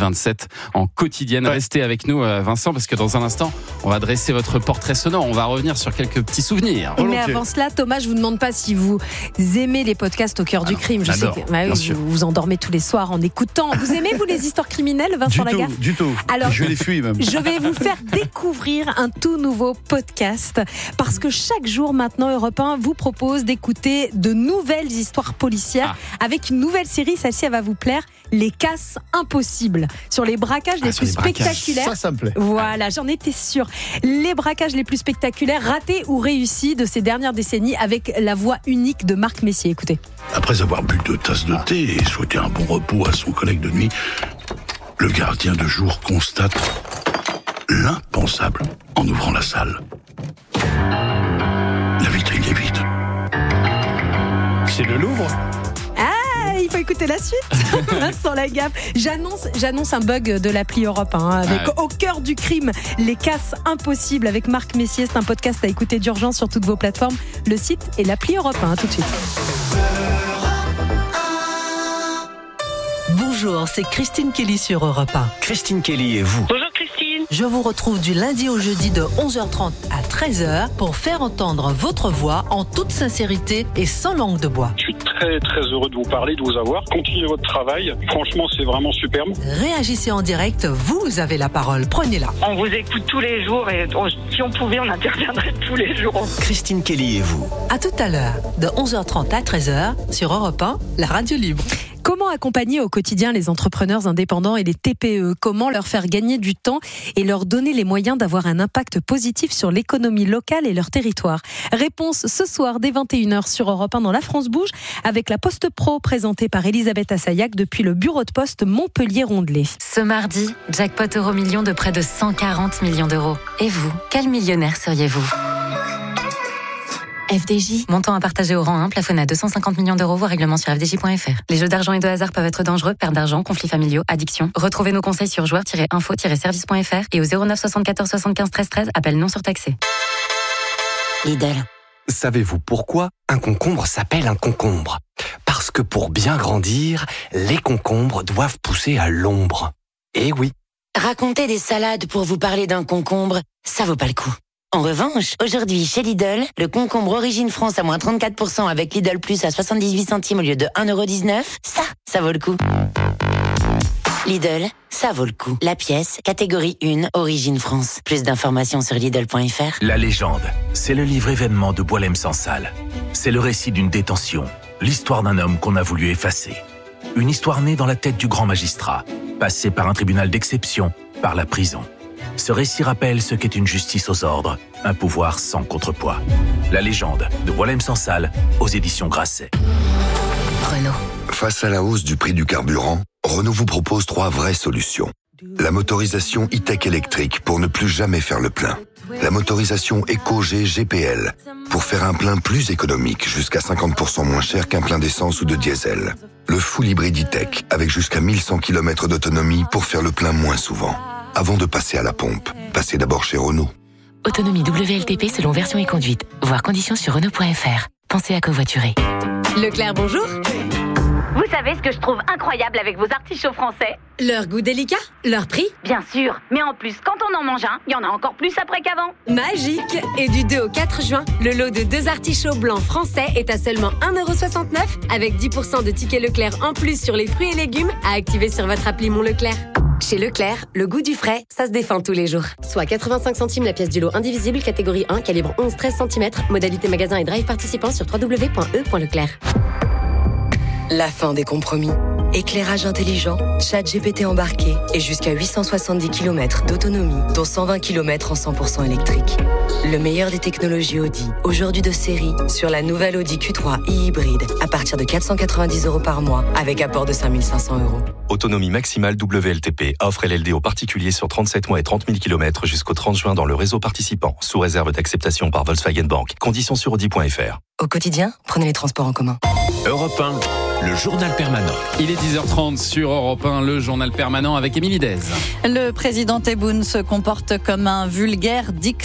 2027 en quotidienne. Restez avec nous, Vincent, parce que dans un instant, on va dresser votre portrait sonore. On va revenir sur quelques petits souvenirs. Mais avant cela, Thomas, je vous demande pas si vous aimez les podcasts au cœur du crime. Je sais que vous endormez tous les soirs en écoutant. Vous aimez, vous, les histoires criminelles, Vincent Lagaffe ? Du tout. Alors, je les fuis même. Je vais vous faire découvrir un tout nouveau podcast parce que chaque jour maintenant, Europe 1 vous propose d'écouter de nouvelles histoires policières avec une nouvelle série. Celle-ci, elle va vous plaire. Les casses impossibles sur les braquages les plus spectaculaires. Ça me plaît. Voilà, j'en étais sûre. Les braquages les plus spectaculaires, ratés ou réussis de ces dernières décennies avec la voix unique de Marc Messier. Écoutez. Après avoir bu 2 tasses de thé et souhaité un bon repos à son collègue de nuit, le gardien de jour constate l'impensable en ouvrant la salle. La vitrine est vide. C'est le Louvre ? Il faut écouter la suite. Vincent Lagaffe. J'annonce un bug de l'appli Europe 1 avec au cœur du crime les casses impossibles avec Marc Messier. C'est un podcast à écouter d'urgence sur toutes vos plateformes. Le site et l'appli Europe 1. Tout de suite. Bonjour, c'est Christine Kelly sur Europe 1. Christine Kelly et vous. Bonjour Christine. Je vous retrouve du lundi au jeudi de 11h30 à 13h pour faire entendre votre voix en toute sincérité et sans langue de bois. Je suis très très heureux de vous parler, de vous avoir. Continuez votre travail. Franchement, c'est vraiment superbe. Réagissez en direct, vous avez la parole. Prenez-la. On vous écoute tous les jours et si on pouvait, on interviendrait tous les jours. Christine Kelly et vous. À tout à l'heure, de 11h30 à 13h sur Europe 1, la radio libre. Comment accompagner au quotidien les entrepreneurs indépendants et les TPE ? Comment leur faire gagner du temps et leur donner les moyens d'avoir un impact positif sur l'économie locale et leur territoire ? Réponse ce soir dès 21h sur Europe 1 dans La France Bouge avec la Poste Pro présentée par Elisabeth Assayag depuis le bureau de poste Montpellier-Rondelet. Ce mardi, jackpot Euro-Million de près de 140 millions d'euros. Et vous, quel millionnaire seriez-vous ? FDJ, montant à partager au rang 1, plafonné à 250 millions d'euros, voire règlement sur fdj.fr. Les jeux d'argent et de hasard peuvent être dangereux, perte d'argent, conflits familiaux, addiction. Retrouvez nos conseils sur joueurs-info-service.fr et au 09 74 75 13 13, appel non surtaxé. Lidl. Savez-vous pourquoi un concombre s'appelle un concombre ? Parce que pour bien grandir, les concombres doivent pousser à l'ombre. Eh oui. Raconter des salades pour vous parler d'un concombre, ça vaut pas le coup. En revanche, aujourd'hui, chez Lidl, le concombre Origine France à moins 34% avec Lidl Plus à 78 centimes au lieu de 1,19€, ça vaut le coup. Lidl, ça vaut le coup. La pièce, catégorie 1, Origine France. Plus d'informations sur Lidl.fr. La légende, c'est le livre événement de Boualem Sansal. C'est le récit d'une détention, l'histoire d'un homme qu'on a voulu effacer. Une histoire née dans la tête du grand magistrat, passée par un tribunal d'exception, par la prison. Ce récit rappelle ce qu'est une justice aux ordres, un pouvoir sans contrepoids. La légende de Boualem Sansal aux éditions Grasset. Renault. Face à la hausse du prix du carburant, Renault vous propose 3 vraies solutions. La motorisation e-tech électrique pour ne plus jamais faire le plein. La motorisation EcoG GPL pour faire un plein plus économique, jusqu'à 50% moins cher qu'un plein d'essence ou de diesel. Le full hybride e-tech avec jusqu'à 1100 km d'autonomie pour faire le plein moins souvent. Avant de passer à la pompe, passez d'abord chez Renault. Autonomie WLTP selon version et conduite. Voir conditions sur Renault.fr. Pensez à covoiturer. Leclerc, bonjour. Vous savez ce que je trouve incroyable avec vos artichauts français ? Leur goût délicat, leur prix. Bien sûr, mais en plus, quand on en mange un, il y en a encore plus après qu'avant. Magique. Et du 2 au 4 juin, le lot de 2 artichauts blancs français est à seulement 1,69€ avec 10% de tickets Leclerc en plus sur les fruits et légumes à activer sur votre appli Mon Leclerc. Chez Leclerc, le goût du frais, ça se défend tous les jours. Soit 85 centimes la pièce du lot indivisible, catégorie 1, calibre 11-13 cm, modalité magasin et drive participant sur www.e.leclerc. La fin des compromis. Éclairage intelligent, ChatGPT embarqué et jusqu'à 870 km d'autonomie, dont 120 km en 100% électrique. Le meilleur des technologies Audi, aujourd'hui de série, sur la nouvelle Audi Q3 e-hybride, à partir de 490€ par mois, avec apport de 5 500€. Autonomie maximale WLTP. Offre LLD aux particuliers sur 37 mois et 30 000 km jusqu'au 30 juin dans le réseau participant, sous réserve d'acceptation par Volkswagen Bank. Conditions sur Audi.fr. Au quotidien, prenez les transports en commun. Europe 1, le journal permanent. Il est 10h30 sur Europe 1, le journal permanent avec Émilie Dez. Le président Tebboune se comporte comme un vulgaire dictateur.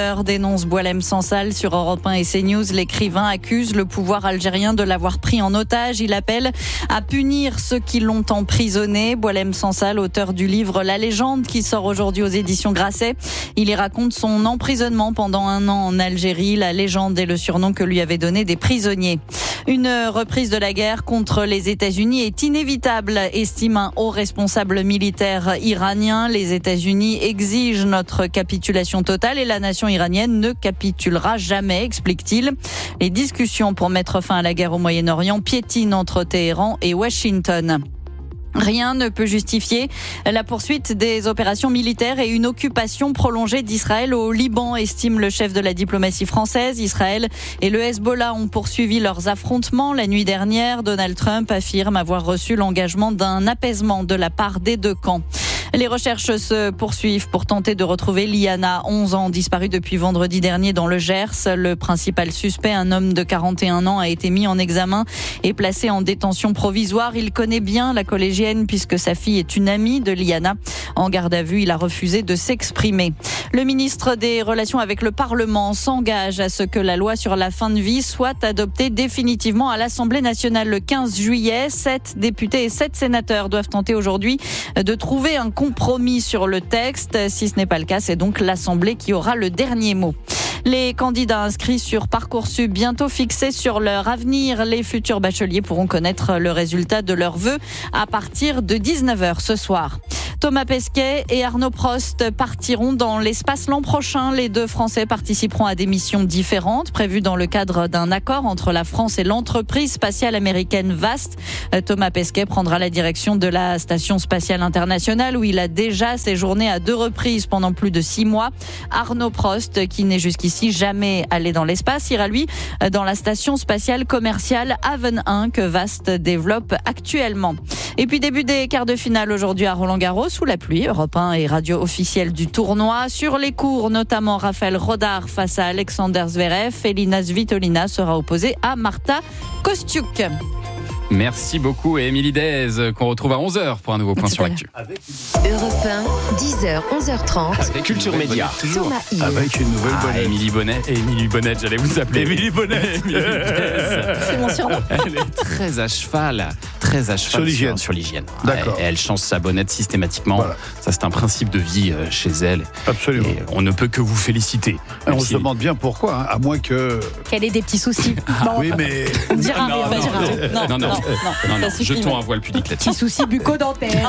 Twitter, dénonce Boualem Sansal sur Europe 1 et CNews. L'écrivain accuse le pouvoir algérien de l'avoir pris en otage. Il appelle à punir ceux qui l'ont emprisonné. Boualem Sansal, auteur du livre La Légende qui sort aujourd'hui aux éditions Grasset. Il y raconte son emprisonnement pendant 1 an en Algérie. La légende est le surnom que lui avaient donné des prisonniers. Une reprise de la guerre contre les États-Unis est inévitable, estime un haut responsable militaire iranien. Les États-Unis exigent notre capitulation totale et la nation iranienne ne capitulera jamais, explique-t-il. Les discussions pour mettre fin à la guerre au Moyen-Orient piétinent entre Téhéran et Washington. Rien ne peut justifier la poursuite des opérations militaires et une occupation prolongée d'Israël au Liban, estime le chef de la diplomatie française. Israël et le Hezbollah ont poursuivi leurs affrontements. La nuit dernière, Donald Trump affirme avoir reçu l'engagement d'un apaisement de la part des deux camps. Les recherches se poursuivent pour tenter de retrouver Liana, 11 ans, disparue depuis vendredi dernier dans le Gers. Le principal suspect, un homme de 41 ans, a été mis en examen et placé en détention provisoire. Il connaît bien la collégienne puisque sa fille est une amie de Liana. En garde à vue, il a refusé de s'exprimer. Le ministre des Relations avec le Parlement s'engage à ce que la loi sur la fin de vie soit adoptée définitivement à l'Assemblée nationale le 15 juillet. 7 députés et 7 sénateurs doivent tenter aujourd'hui de trouver un compromis sur le texte. Si ce n'est pas le cas, c'est donc l'Assemblée qui aura le dernier mot. Les candidats inscrits sur Parcoursup bientôt fixés sur leur avenir. Les futurs bacheliers pourront connaître le résultat de leurs vœux à partir de 19h ce soir. Thomas Pesquet et Arnaud Prost partiront dans l'espace l'an prochain. Les deux Français participeront à des missions différentes prévues dans le cadre d'un accord entre la France et l'entreprise spatiale américaine VAST. Thomas Pesquet prendra la direction de la Station spatiale internationale où il a déjà séjourné à 2 reprises pendant plus de 6 mois. Arnaud Prost, qui n'est jusqu'ici jamais allé dans l'espace, ira lui dans la Station spatiale commerciale Haven 1 que VAST développe actuellement. Et puis début des quarts de finale aujourd'hui à Roland-Garros sous la pluie. Europe 1 est radio officielle du tournoi. Sur les cours, notamment Raphaël Rodar face à Alexander Zverev. Elina Svitolina sera opposée à Marta Kostyuk. Merci beaucoup et Émilie Daez qu'on retrouve à 11h pour un nouveau point sur l'actu. Europe 1, 10h, 11h30. Avec Culture Média. Toujours avec une nouvelle bonnette. Émilie Bonnet, j'allais vous appeler. Émilie Bonnet. C'est mon surnom. Elle est très à cheval sur l'hygiène. Sur l'hygiène. D'accord. Elle change sa bonnette systématiquement. Voilà. Ça, c'est un principe de vie chez elle. Absolument. Et on ne peut que vous féliciter. On se demande bien pourquoi, hein, à moins que... Qu'elle ait des petits soucis. Bon, oui, mais... On dira rien, on va dire rien. Non, jetons un voile pudique là-dessus. Petits soucis bucco-dentaires.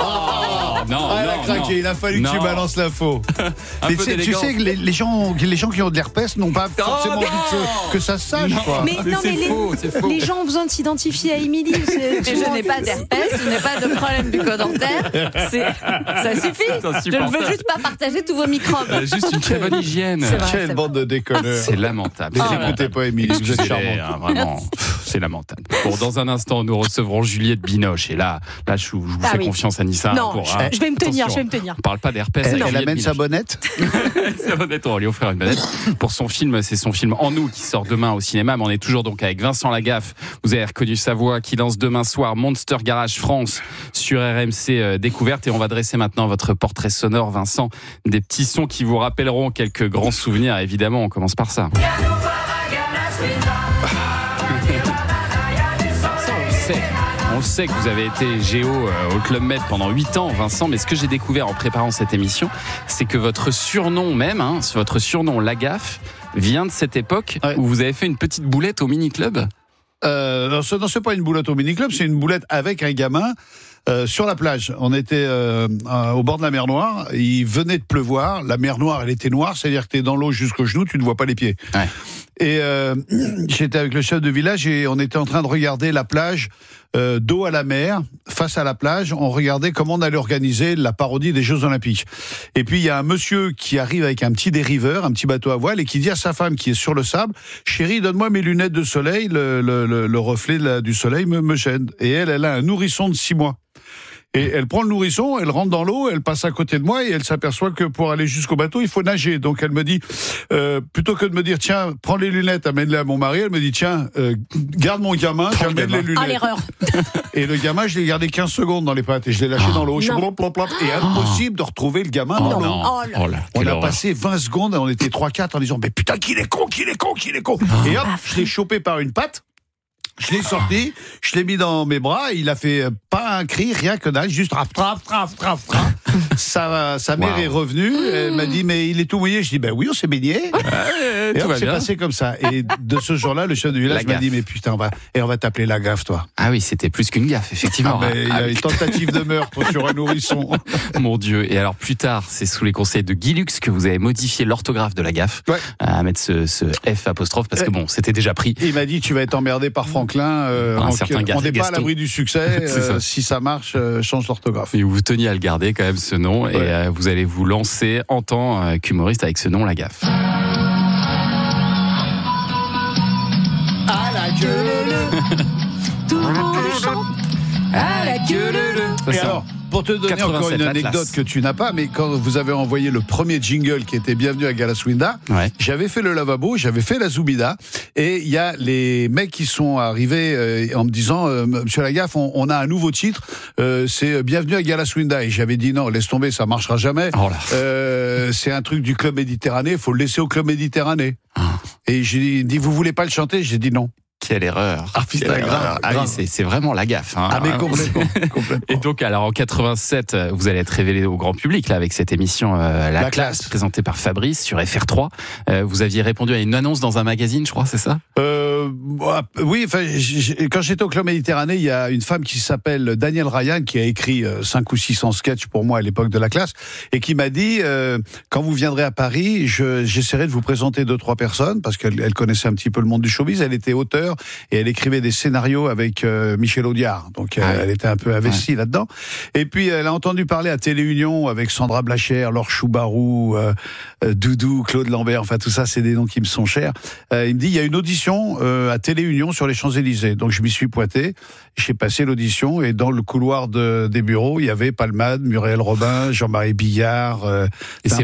Non, elle a craqué, il a fallu que tu balances l'info. Mais tu sais que les gens qui ont de l'herpès n'ont pas forcément envie que ça se sache. Quoi. Mais c'est faux. Les gens ont besoin de s'identifier à Émilie. Je n'ai pas d'herpès, je n'ai pas de problème bucco-dentaire. Ça suffit. Je ne veux juste pas partager tous vos microbes. Juste une très bonne hygiène. Quelle bande de déconneurs. C'est lamentable. Ne l'écoutez pas, Émilie, vous êtes charmante. Vraiment, c'est lamentable. Bon, dans un instant, nous recevrons Juliette Binoche. Et là je vous fais confiance, Anissa. Non, je vais me tenir. On parle pas d'herpès. Elle amène sa bonnette. Sa bonnette, on va lui offrir une bonnette pour son film. C'est son film En nous qui sort demain au cinéma. Mais on est toujours donc avec Vincent Lagaffe. Vous avez reconnu sa voix, qui lance demain soir Monster Garage France sur RMC Découverte. Et on va dresser maintenant votre portrait sonore, Vincent. Des petits sons qui vous rappelleront quelques grands souvenirs. Évidemment, on commence par ça. On le sait que vous avez été géo au Club Med pendant 8 ans, Vincent, mais ce que j'ai découvert en préparant cette émission, c'est que votre surnom même, votre surnom Lagaffe, vient de cette époque où vous avez fait une petite boulette au mini-club. Non, c'est pas une boulette au mini-club, c'est une boulette avec un gamin. Sur la plage, on était au bord de la mer Noire, il venait de pleuvoir, la mer Noire elle était noire, c'est-à-dire que t'es dans l'eau jusqu'aux genoux, tu ne vois pas les pieds. Ouais. Et j'étais avec le chef de village et on était en train de regarder la plage dos à la mer, face à la plage, on regardait comment on allait organiser la parodie des Jeux Olympiques. Et puis il y a un monsieur qui arrive avec un petit dériveur, un petit bateau à voile, et qui dit à sa femme qui est sur le sable, chérie, donne-moi mes lunettes de soleil, le reflet du soleil me gêne. Et elle a un nourrisson de 6 mois. Et elle prend le nourrisson, elle rentre dans l'eau, elle passe à côté de moi et elle s'aperçoit que pour aller jusqu'au bateau, il faut nager. Donc elle me dit, plutôt que de me dire, tiens, prends les lunettes, amène-les à mon mari, elle me dit, tiens, garde mon gamin, j'amène les lunettes. Ah, l'erreur. Et le gamin, je l'ai gardé 15 secondes dans les pattes et je l'ai lâché dans l'eau. Et impossible de retrouver le gamin dans l'eau. On a passé 20 secondes, on était 3-4 en disant, mais putain, qu'il est con. Et hop, je l'ai chopé par une patte. Je l'ai sorti, je l'ai mis dans mes bras, il a fait pas un cri, rien que dalle, juste traf. Sa mère est revenue, elle m'a dit, mais il est tout mouillé. Je dis, ben oui, on s'est baigné. Et hop, c'est passé comme ça. Et de ce jour-là, le chef de village m'a dit, mais putain, on va t'appeler la gaffe, toi. Ah oui, c'était plus qu'une gaffe, effectivement. Il y a une tentative de meurtre sur un nourrisson. Mon Dieu. Et alors, plus tard, c'est sous les conseils de Guy Lux que vous avez modifié l'orthographe de la gaffe, à mettre ce F apostrophe, parce que bon, c'était déjà pris. Il m'a dit, tu vas être emmerdé par Franklin. On n'est pas à l'abri du succès. Si ça marche, change l'orthographe. Et vous teniez à le garder quand même, ce nom, et vous allez vous lancer en tant qu'humoriste avec ce nom, la gaffe. À la queue leu, tout le monde chante. À la queue leu. Et alors, pour te donner encore une anecdote que tu n'as pas, mais quand vous avez envoyé le premier jingle qui était Bienvenue à Galaswinda, j'avais fait le lavabo, j'avais fait la Zoubida, et il y a les mecs qui sont arrivés en me disant, Monsieur Lagaffe, on a un nouveau titre, c'est Bienvenue à Galaswinda, et j'avais dit non, laisse tomber, ça marchera jamais. C'est un truc du Club Méditerranée, faut le laisser au Club Méditerranée. Et j'ai dit, vous voulez pas le chanter? J'ai dit non. Quelle erreur. Ah putain, grave. Oui, c'est vraiment la gaffe. Ah mais complètement. Et donc, alors en 87, vous allez être révélé au grand public là avec cette émission La Classe, présentée par Fabrice sur FR3. Vous aviez répondu à une annonce dans un magazine, je crois, c'est ça? Oui, enfin, quand j'étais au Club Méditerranée, il y a une femme qui s'appelle Danielle Ryan qui a écrit 5 ou 600 sketchs pour moi à l'époque de La Classe et qui m'a dit quand vous viendrez à Paris, j'essaierai de vous présenter 2-3 personnes parce qu'elle connaissait un petit peu le monde du showbiz. Elle était auteure et elle écrivait des scénarios avec Michel Audiard, donc elle était un peu investie là-dedans. Et puis elle a entendu parler à Téléunion avec Sandra Blachère, Laure Choubarou, Doudou, Claude Lambert, enfin tout ça, c'est des noms qui me sont chers. Il me dit il y a une audition à Téléunion sur les Champs-Élysées. Donc je m'y suis pointé, j'ai passé l'audition et dans le couloir des bureaux, il y avait Palmade, Muriel Robin, Jean-Marie Billard.